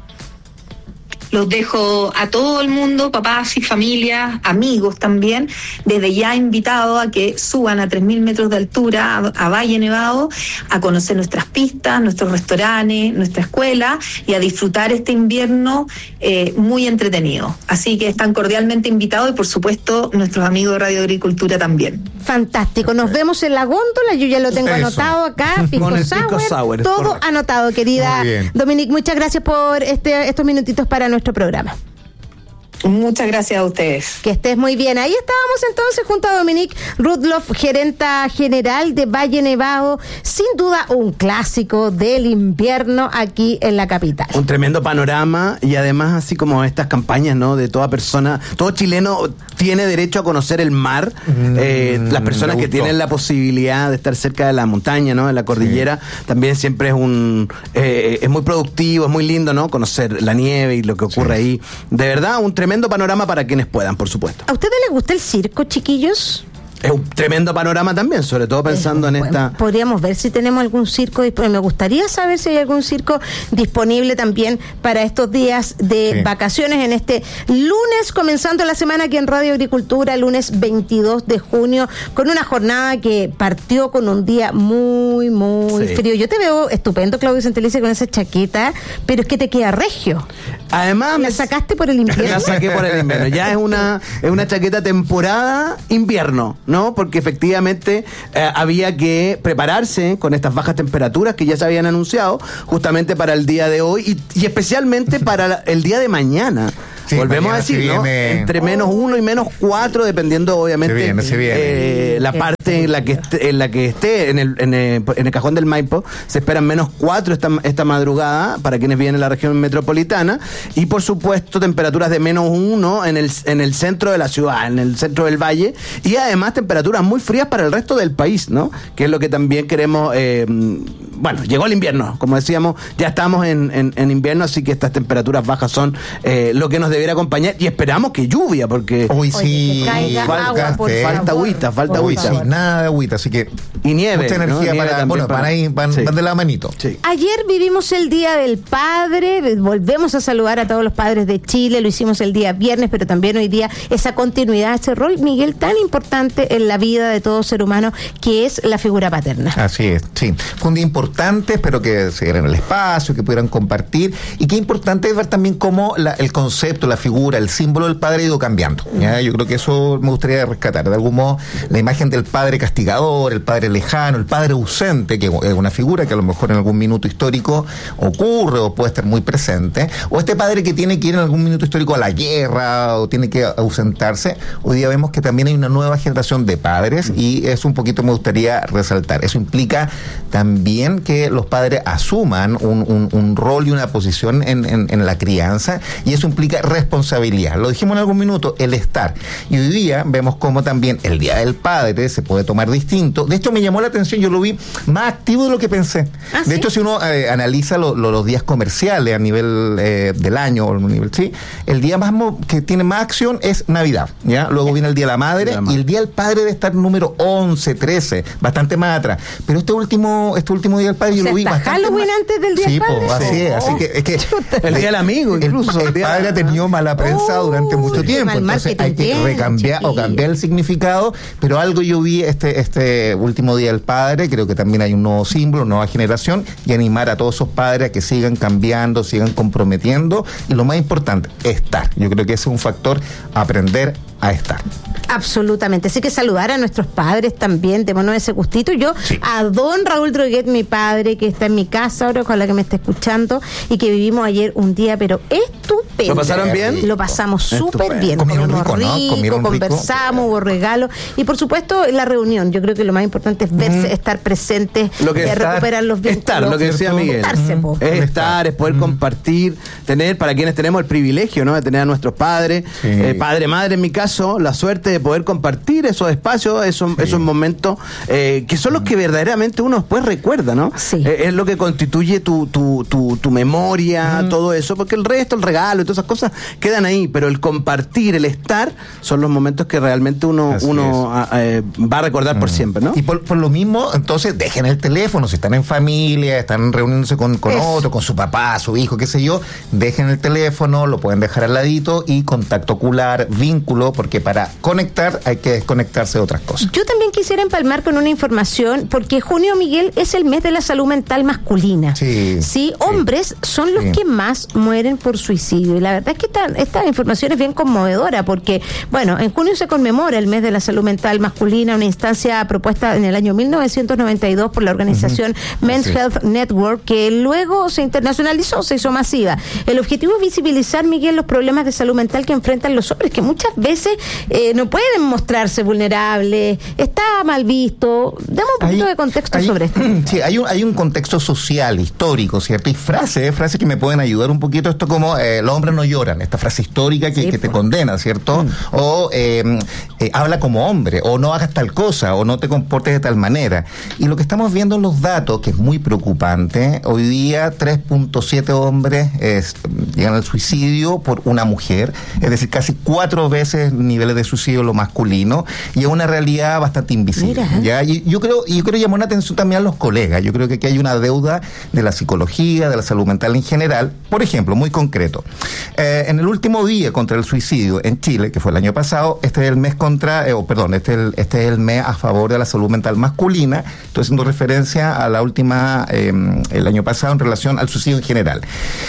Los dejo a todo el mundo, papás y familias, amigos también, desde ya invitados a que suban a tres mil metros de altura a, a Valle Nevado, a conocer nuestras pistas, nuestros restaurantes, nuestra escuela, y a disfrutar este invierno eh, muy entretenido. Así que están cordialmente invitados, y por supuesto nuestros amigos de Radio Agricultura también. Fantástico, nos vemos en la góndola, yo ya lo tengo Eso. anotado acá, pisco Con el pisco sour, sour, todo correcto. anotado, querida Muy bien. Dominique, muchas gracias por este estos minutitos para nuestro programa. Muchas gracias a ustedes. Que estés muy bien. Ahí estábamos entonces junto a Dominique Rudloff, gerenta general de Valle Nevado. Sin duda un clásico del invierno aquí en la capital. Un tremendo panorama y además así como estas campañas, ¿no? De toda persona, todo chileno tiene derecho a conocer el mar. Mm, eh, las personas que tienen la posibilidad de estar cerca de la montaña, ¿no? De la cordillera, sí. También siempre es un eh, es muy productivo, es muy lindo, ¿no? Conocer la nieve y lo que ocurre sí. ahí. De verdad, un tremendo panorama para quienes puedan, por supuesto. ¿A ustedes les gusta el circo, chiquillos? Es un tremendo panorama también, sobre todo pensando en esta... Podríamos ver si tenemos algún circo disponible. Me gustaría saber si hay algún circo disponible también para estos días de sí. vacaciones en este lunes, comenzando la semana aquí en Radio Agricultura, lunes veintidós de junio, con una jornada que partió con un día muy, muy sí. frío. Yo te veo estupendo, Claudio Santelice, con esa chaqueta, pero es que te queda regio. Además... ¿La sacaste por el invierno? La saqué por el invierno. Ya es una, es una chaqueta temporada invierno, ¿no? Porque efectivamente eh, había que prepararse con estas bajas temperaturas que ya se habían anunciado justamente para el día de hoy y, y especialmente para el día de mañana. Sí, volvemos a decir, ¿no? Viene... Entre menos uno y menos cuatro, dependiendo obviamente se viene, se viene. Eh, la parte en la que esté, en la que esté en el, en el, en el cajón del Maipo, se esperan menos cuatro esta, esta madrugada para quienes vienen de la región metropolitana y por supuesto temperaturas de menos uno en el, en el centro de la ciudad, en el centro del valle y además temperaturas muy frías para el resto del país, ¿no? Que es lo que también queremos, eh, bueno, llegó el invierno, como decíamos, ya estamos en, en, en invierno, así que estas temperaturas bajas son eh, lo que nos debiera acompañar y esperamos que lluvia, porque hoy sí falta, agua, por falta agüita, falta hoy agüita. Sí, nada de agüita, así que y nieve, mucha energía, ¿no? para, bueno, para, para ahí van, sí. van de la manito. Sí. Ayer vivimos el Día del Padre, volvemos a saludar a todos los padres de Chile, lo hicimos el día viernes, pero también hoy día esa continuidad, ese rol, Miguel, tan importante en la vida de todo ser humano, que es la figura paterna. Así es, sí. Fue un día importante, espero que se dieran el espacio, que pudieran compartir, y qué importante es ver también cómo la, el concepto, la figura, el símbolo del padre ha ido cambiando. ¿Ya? Yo creo que eso me gustaría rescatar. De algún modo, la imagen del padre castigador, el padre lejano, el padre ausente, que es una figura que a lo mejor en algún minuto histórico ocurre o puede estar muy presente, o este padre que tiene que ir en algún minuto histórico a la guerra o tiene que ausentarse. Hoy día vemos que también hay una nueva generación de padres y eso un poquito me gustaría resaltar. Eso implica también que los padres asuman un, un, un rol y una posición en, en, en la crianza y eso implica responsabilidad. Lo dijimos en algún minuto, el estar. Y hoy día vemos cómo también el Día del Padre se puede tomar distinto. De hecho, me llamó la atención, yo lo vi más activo de lo que pensé. ¿Ah, de sí? hecho, si uno eh, analiza lo, lo, los días comerciales a nivel eh, del año, o a nivel, sí, el día más mo- que tiene más acción es Navidad. ¿Ya? Luego viene el Día de la Madre, de la madre. Y el Día del Padre debe estar número once, trece, bastante más atrás. Pero este último, este último Día del Padre yo lo vi bastante Halloween más... antes del Día sí, del Padre. Po, así es, así que, es que el Día del Amigo, incluso. El, el padre ha tenido mala prensa oh, durante mucho tiempo, entonces hay que recambiar o cambiar el significado, pero algo yo vi este, este último Día del Padre, creo que también hay un nuevo símbolo, una nueva generación, y animar a todos esos padres a que sigan cambiando, sigan comprometiendo, y lo más importante, estar. Yo creo que ese es un factor, aprender a estar. Absolutamente. Así que saludar a nuestros padres también, démonos ese gustito. Yo sí. a don Raúl Droguet, mi padre, que está en mi casa ahora, ojalá que me esté escuchando, y que vivimos ayer un día, pero estupendo. ¿Lo pasaron bien? Lo pasamos súper bien. Comieron Comimos rico, rico, ¿no? Comieron conversamos, rico. hubo regalos, y por supuesto la reunión. Yo creo que lo más importante es verse, mm. estar presentes, lo que eh, estar, recuperar los vínculos. Estar, lo que decía Miguel. Estarse, mm. Es estar, es poder mm. compartir, tener, para quienes tenemos el privilegio, ¿no? De tener a nuestros padres, sí. eh, padre, madre en mi caso, la suerte de poder compartir esos espacios, esos, sí. esos momentos eh, que son los que verdaderamente uno después recuerda, ¿no? Sí. Eh, es lo que constituye tu, tu, tu, tu memoria, mm. todo eso, porque el resto, el regalo y todas esas cosas quedan ahí, pero el compartir, el estar, son los momentos que realmente uno, uno a, eh, va a recordar mm. por siempre, ¿no? Y por, por lo mismo, entonces, dejen el teléfono, si están en familia, están reuniéndose con, con otro, con su papá, su hijo, qué sé yo, dejen el teléfono, lo pueden dejar al ladito y contacto ocular, vínculo, porque para conectar hay que desconectarse de otras cosas. Yo también quisiera empalmar con una información, porque junio, Miguel, es el mes de la salud mental masculina. Sí. Sí, hombres son los Sí. que más mueren por suicidio. Y la verdad es que esta, esta información es bien conmovedora, porque, bueno, en junio se conmemora el mes de la salud mental masculina, una instancia propuesta en el año mil novecientos noventa y dos por la organización uh-huh. Men's sí. Health Network, que luego se internacionalizó, se hizo masiva. El objetivo es visibilizar, Miguel, los problemas de salud mental que enfrentan los hombres, que muchas veces eh, no pueden mostrarse vulnerables, está mal visto. Dame un poquito hay, de contexto hay, sobre esto. Sí, hay un, hay un contexto social, histórico, ¿cierto? Y frases, frases que me pueden ayudar un poquito, esto como eh, los hombres no lloran, esta frase histórica que, sí, que te condena, ¿cierto? Mm. O eh, eh, habla como hombre, o no hagas tal cosa, o no te comportes de tal manera. Y lo que estamos viendo en los datos, que es muy preocupante, hoy día tres punto siete hombres eh, llegan al suicidio por una mujer, es decir, casi cuatro veces niveles de suicidio lo masculino, y es una realidad bastante invisible. Mira, ¿eh? ¿Ya? Y yo creo, y yo creo llamar la atención también a los colegas. Yo creo que aquí hay una deuda de la psicología, de la salud mental en general. Por ejemplo, muy concreto, eh, en el último día contra el suicidio en Chile, que fue el año pasado, este es el mes contra, eh, oh, perdón, este es, el, este es el mes a favor de la salud mental masculina. Estoy haciendo referencia a la última, eh, el año pasado, en relación al suicidio en general.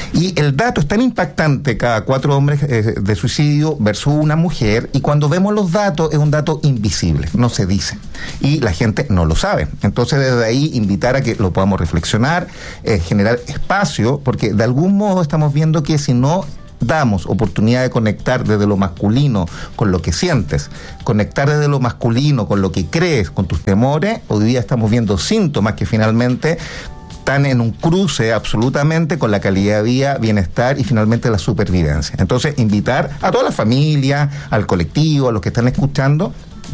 Y el dato es tan impactante, cada cuatro hombres eh, de suicidio versus una mujer, y cuando vemos los datos es un dato invisible, no se dice, y la gente no lo sabe. Entonces, desde ahí invitar a que lo podamos reflexionar, eh, generar espacio, porque de algún modo estamos viendo que si no damos oportunidad de conectar desde lo masculino con lo que sientes, conectar desde lo masculino con lo que crees, con tus temores, hoy día estamos viendo síntomas que finalmente están en un cruce absolutamente con la calidad de vida, bienestar y finalmente la supervivencia. Entonces, invitar a toda la familia, al colectivo, a los que están escuchando,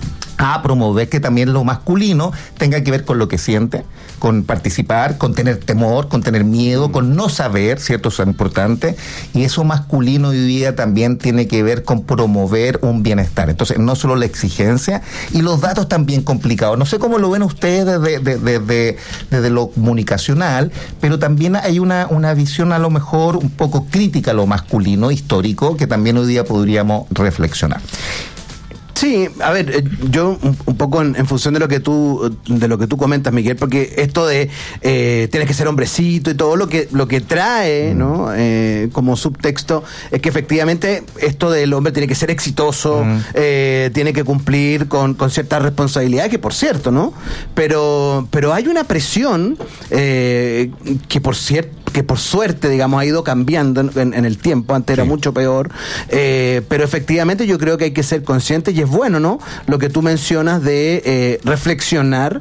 a promover que también lo masculino tenga que ver con lo que siente, con participar, con tener temor, con tener miedo, con no saber, ¿cierto? Eso es importante. Y eso masculino hoy día también tiene que ver con promover un bienestar. Entonces, no solo la exigencia, y los datos también complicados. No sé cómo lo ven ustedes desde, desde, desde, desde lo comunicacional, pero también hay una, una visión a lo mejor un poco crítica a lo masculino, histórico, que también hoy día podríamos reflexionar. Sí, a ver, yo un, un poco en, en función de lo que tú de lo que tú comentas, Miguel, porque esto de eh, tienes que ser hombrecito y todo lo que lo que trae, mm. ¿no? Eh, como subtexto es que efectivamente esto del hombre tiene que ser exitoso, mm. eh, tiene que cumplir con, con ciertas responsabilidades, que por cierto, ¿no? Pero pero hay una presión eh, que por cierto que por suerte, digamos, ha ido cambiando en, en el tiempo. Antes sí. era mucho peor, eh, pero efectivamente yo creo que hay que ser conscientes, y es bueno, ¿no?, lo que tú mencionas de eh, reflexionar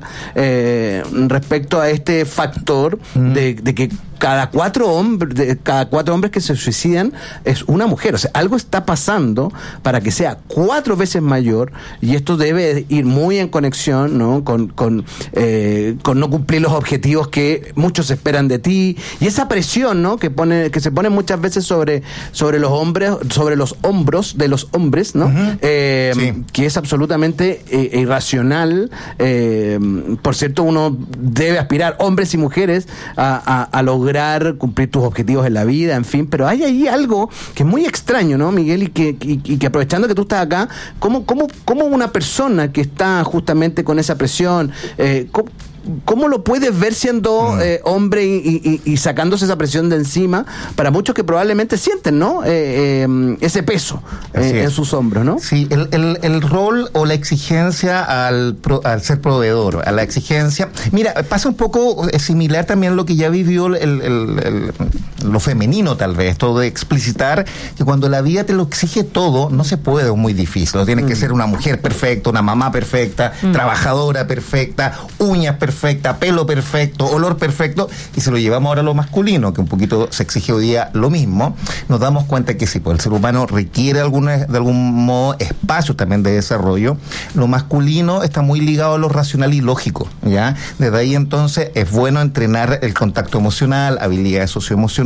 eh, respecto a este factor mm. de, de que cada cuatro hombres, de cada cuatro hombres que se suicidan es una mujer. O sea, algo está pasando para que sea cuatro veces mayor, y esto debe ir muy en conexión, ¿no?, con, con, eh, con no cumplir los objetivos que muchos esperan de ti, y esa presión, ¿no?, que pone, que se pone muchas veces sobre, sobre los hombres, sobre los hombros de los hombres, ¿no? Uh-huh. eh, sí. Que es absolutamente eh, irracional. Eh, por cierto, uno debe aspirar, hombres y mujeres, a, a, a lograr cumplir tus objetivos en la vida, en fin, pero hay ahí algo que es muy extraño, ¿no, Miguel? Y que, y, y que aprovechando que tú estás acá, ¿cómo, cómo, cómo una persona que está justamente con esa presión, eh, ¿cómo, ¿cómo lo puedes ver siendo eh, hombre y, y, y sacándose esa presión de encima para muchos que probablemente sienten, ¿no?, eh, eh, ese peso eh, en sus hombros, ¿no? Sí, el, el, el rol o la exigencia al, pro, al ser proveedor, a la exigencia. Mira, pasa un poco similar también a lo que ya vivió el, el, el, el, lo femenino, tal vez, todo de explicitar que cuando la vida te lo exige todo, no se puede, es muy difícil. Tienes mm. que ser una mujer perfecta, una mamá perfecta, mm. trabajadora perfecta, uñas perfectas, perfecta, pelo perfecto, olor perfecto, y se lo llevamos ahora a lo masculino, que un poquito se exige hoy día lo mismo. Nos damos cuenta que sí, pues el ser humano requiere alguna, de algún modo espacio también de desarrollo. Lo masculino está muy ligado a lo racional y lógico, ¿ya? Desde ahí entonces es bueno entrenar el contacto emocional, habilidades socioemocionales,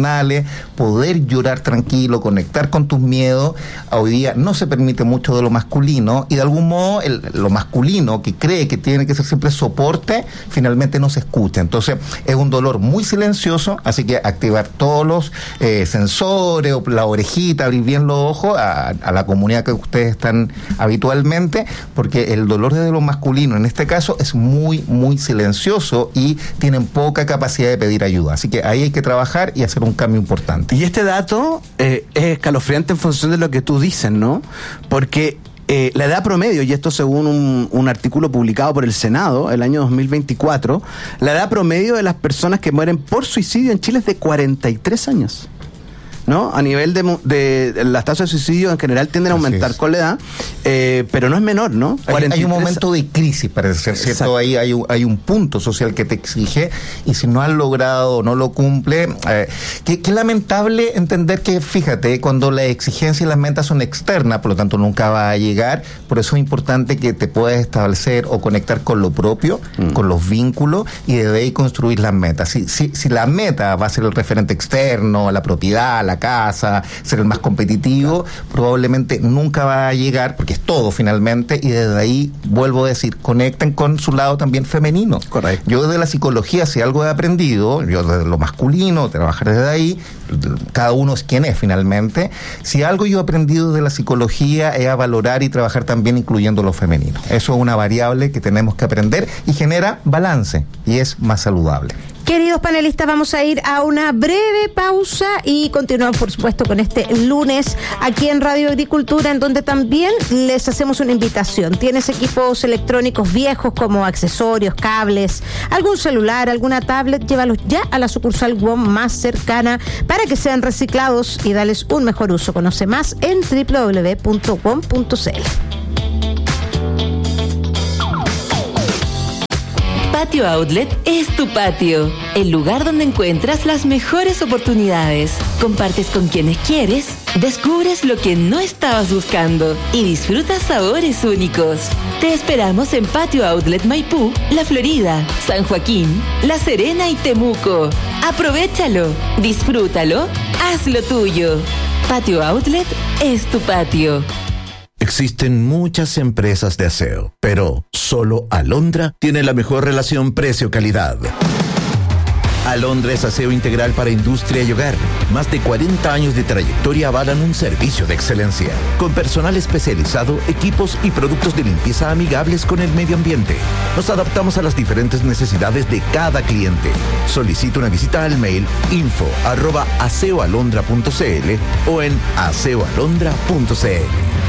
emocionales, poder llorar tranquilo, conectar con tus miedos. Hoy día no se permite mucho de lo masculino, y de algún modo el, lo masculino que cree que tiene que ser siempre soporte, finalmente no se escucha. Entonces es un dolor muy silencioso, así que activar todos los eh, sensores, o la orejita, abrir bien los ojos a, a la comunidad que ustedes están habitualmente, porque el dolor de lo masculino en este caso es muy, muy silencioso y tienen poca capacidad de pedir ayuda. Así que ahí hay que trabajar y hacer un cambio importante. Y este dato eh, es escalofriante en función de lo que tú dices, ¿no? Porque eh, la edad promedio, y esto según un, un artículo publicado por el Senado el año dos mil veinticuatro, la edad promedio de las personas que mueren por suicidio en Chile es de cuarenta y tres años. ¿No? A nivel de, de, de las tasas de suicidio en general tienden a aumentar con la edad, eh, pero no es menor, ¿no? Hay, hay un momento de crisis, parece ser, ¿cierto? Exacto. Ahí hay un, hay un punto social que te exige, y si no has logrado o no lo cumple, eh, qué que lamentable entender que, fíjate, cuando las exigencias y las metas son externas, por lo tanto nunca va a llegar. Por eso es importante que te puedas establecer o conectar con lo propio, mm. con los vínculos, y desde ahí construir las metas. Si, si, si la meta va a ser el referente externo, la propiedad, la casa, ser el más competitivo, probablemente nunca va a llegar, porque es todo finalmente, y desde ahí, vuelvo a decir, conecten con su lado también femenino. Correcto. Yo desde la psicología, si algo he aprendido, yo desde lo masculino, trabajar desde ahí, cada uno es quien es finalmente, si algo yo he aprendido de la psicología es a valorar y trabajar también incluyendo lo femenino. Eso es una variable que tenemos que aprender y genera balance, y es más saludable. Queridos panelistas, vamos a ir a una breve pausa y continuamos, por supuesto, con este lunes aquí en Radio Agricultura, en donde también les hacemos una invitación. ¿Tienes equipos electrónicos viejos como accesorios, cables, algún celular, alguna tablet? Llévalos ya a la sucursal W O M más cercana para que sean reciclados y darles un mejor uso. Conoce más en doble u doble u doble u punto w o m punto c l. Patio Outlet es tu patio, el lugar donde encuentras las mejores oportunidades. Compartes con quienes quieres, descubres lo que no estabas buscando y disfrutas sabores únicos. Te esperamos en Patio Outlet Maipú, La Florida, San Joaquín, La Serena y Temuco. Aprovéchalo, disfrútalo, hazlo tuyo. Patio Outlet es tu patio. Existen muchas empresas de aseo, pero solo Alondra tiene la mejor relación precio-calidad. Alondra es aseo integral para industria y hogar. Más de cuarenta años de trayectoria avalan un servicio de excelencia, con personal especializado, equipos y productos de limpieza amigables con el medio ambiente. Nos adaptamos a las diferentes necesidades de cada cliente. Solicita una visita al mail info arroba aseoalondra punto c l o en aseoalondra punto c l.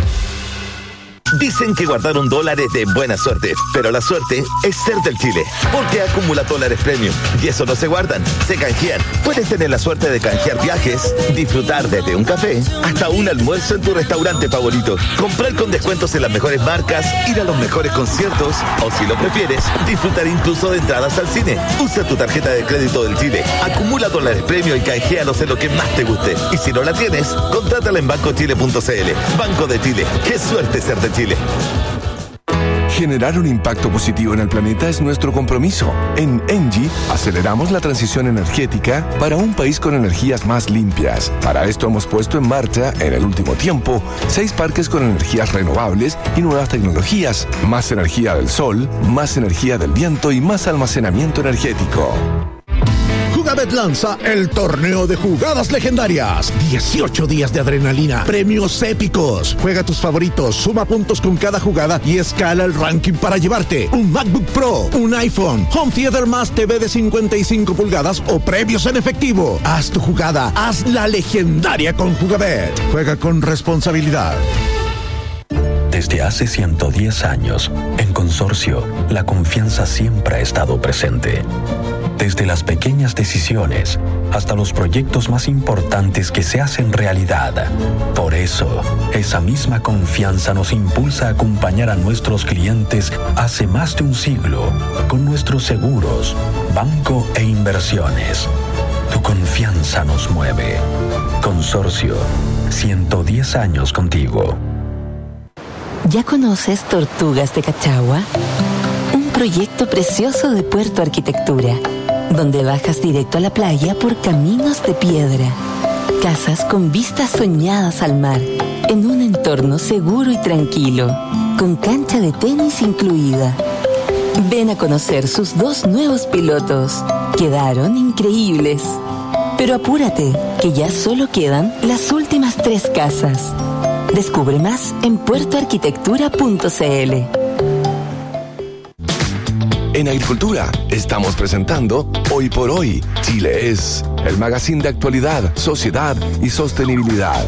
Dicen que guardaron dólares de buena suerte, pero la suerte es ser del Chile, porque acumula dólares premium y eso no se guardan, se canjean. Puedes tener la suerte de canjear viajes, disfrutar desde un café hasta un almuerzo en tu restaurante favorito, comprar con descuentos en las mejores marcas, ir a los mejores conciertos o, si lo prefieres, disfrutar incluso de entradas al cine. Usa tu tarjeta de crédito del Chile, acumula dólares premium y canjealos en lo que más te guste. Y si no la tienes, contrátala en banco chile punto c l. Banco de Chile, qué suerte ser de Chile. Generar un impacto positivo en el planeta es nuestro compromiso. En Engie aceleramos la transición energética para un país con energías más limpias. Para esto hemos puesto en marcha, en el último tiempo, seis parques con energías renovables y nuevas tecnologías, más energía del sol, más energía del viento y más almacenamiento energético. Jugabet lanza el torneo de jugadas legendarias. dieciocho días de adrenalina, premios épicos. Juega tus favoritos, suma puntos con cada jugada y escala el ranking para llevarte un MacBook Pro, un iPhone, Home Theater más T V de cincuenta y cinco pulgadas o premios en efectivo. Haz tu jugada, haz la legendaria con Jugabet. Juega con responsabilidad. Desde hace ciento diez años, en Consorcio, la confianza siempre ha estado presente. Desde las pequeñas decisiones hasta los proyectos más importantes que se hacen realidad. Por eso, esa misma confianza nos impulsa a acompañar a nuestros clientes hace más de un siglo con nuestros seguros, banco e inversiones. Tu confianza nos mueve. Consorcio, ciento diez años contigo. ¿Ya conoces Tortugas de Cachagua? Un proyecto precioso de Puerto Arquitectura. donde bajas directo a la playa por caminos de piedra. Casas con vistas soñadas al mar, en un entorno seguro y tranquilo, con cancha de tenis incluida. Ven a conocer sus dos nuevos pilotos. Quedaron increíbles. Pero apúrate, que ya solo quedan las últimas tres casas. Descubre más en puerto arquitectura punto c l. En Agricultura estamos presentando Hoy por Hoy, Chile es, el magazine de actualidad, sociedad y sostenibilidad.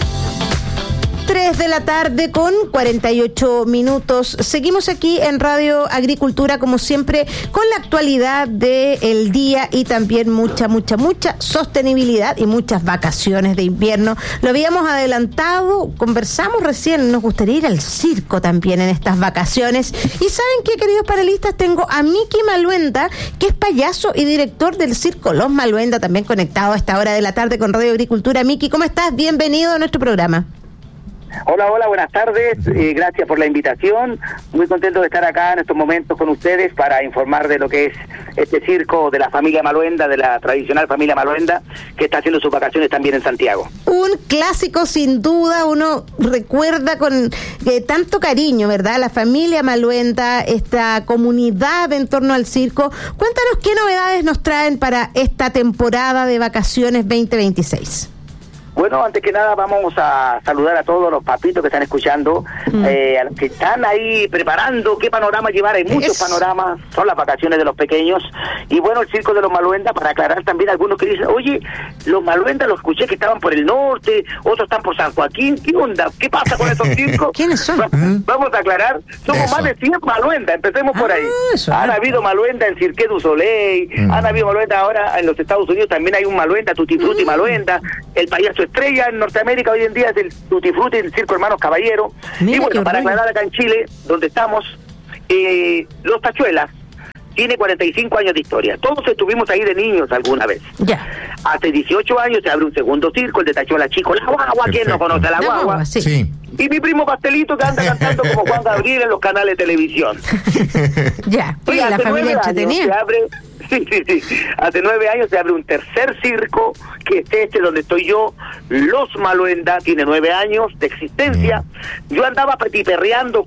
tres de la tarde con cuarenta y ocho minutos. Seguimos aquí en Radio Agricultura, como siempre, con la actualidad del día y también mucha, mucha, mucha sostenibilidad y muchas vacaciones de invierno. Lo habíamos adelantado, conversamos recién, nos gustaría ir al circo también en estas vacaciones. Y ¿saben qué, queridos panelistas? Tengo a Miki Maluenda, que es payaso y director del circo Los Maluenda, también conectado a esta hora de la tarde con Radio Agricultura. Miki, ¿cómo estás? Bienvenido a nuestro programa. Hola, hola, buenas tardes, eh, gracias por la invitación, muy contento de estar acá en estos momentos con ustedes para informar de lo que es este circo de la familia Maluenda, de la tradicional familia Maluenda, que está haciendo sus vacaciones también en Santiago. Un clásico sin duda, uno recuerda con eh, tanto cariño, ¿verdad? La familia Maluenda, esta comunidad en torno al circo. Cuéntanos qué novedades nos traen para esta temporada de vacaciones veinte veintiséis. Bueno, antes que nada vamos a saludar a todos los papitos que están escuchando, mm. eh, a los que están ahí preparando qué panorama llevar. Hay muchos es... panoramas, son las vacaciones de los pequeños. Y bueno, el circo de los Maluenda, para aclarar también a algunos que dicen, oye, los Maluenda los escuché que estaban por el norte, otros están por San Joaquín, ¿qué onda? ¿Qué pasa con esos circos? ¿Quiénes son? Vamos a aclarar, somos eso. Más de cien Maluenda, empecemos ah, por ahí. Eso, han eh. habido Maluenda en Cirque du Soleil, mm. han habido Maluenda ahora en los Estados Unidos, también hay un Maluenda, Tutti Frutti mm. Maluenda, el payaso estrella en Norteamérica hoy en día es el Tutti Frutti, el Circo Hermanos Caballero. Mira, y bueno, para aclarar acá en Chile, donde estamos, eh, Los Tachuelas tiene cuarenta y cinco años de historia. Todos estuvimos ahí de niños alguna vez. Ya. Hace dieciocho años se abre un segundo circo, el de Tachuela Chico, La Guagua. ¿Quién no conoce a La Guagua? La Guagua sí. Sí. Y mi primo Pastelito, que anda cantando como Juan Gabriel en los canales de televisión. Ya, pues la familia entretenida. Sí, sí, sí. Hace nueve años se abre un tercer circo, que es este donde estoy yo, Los Maluenda, tiene nueve años de existencia. Mm. Yo andaba petiperreando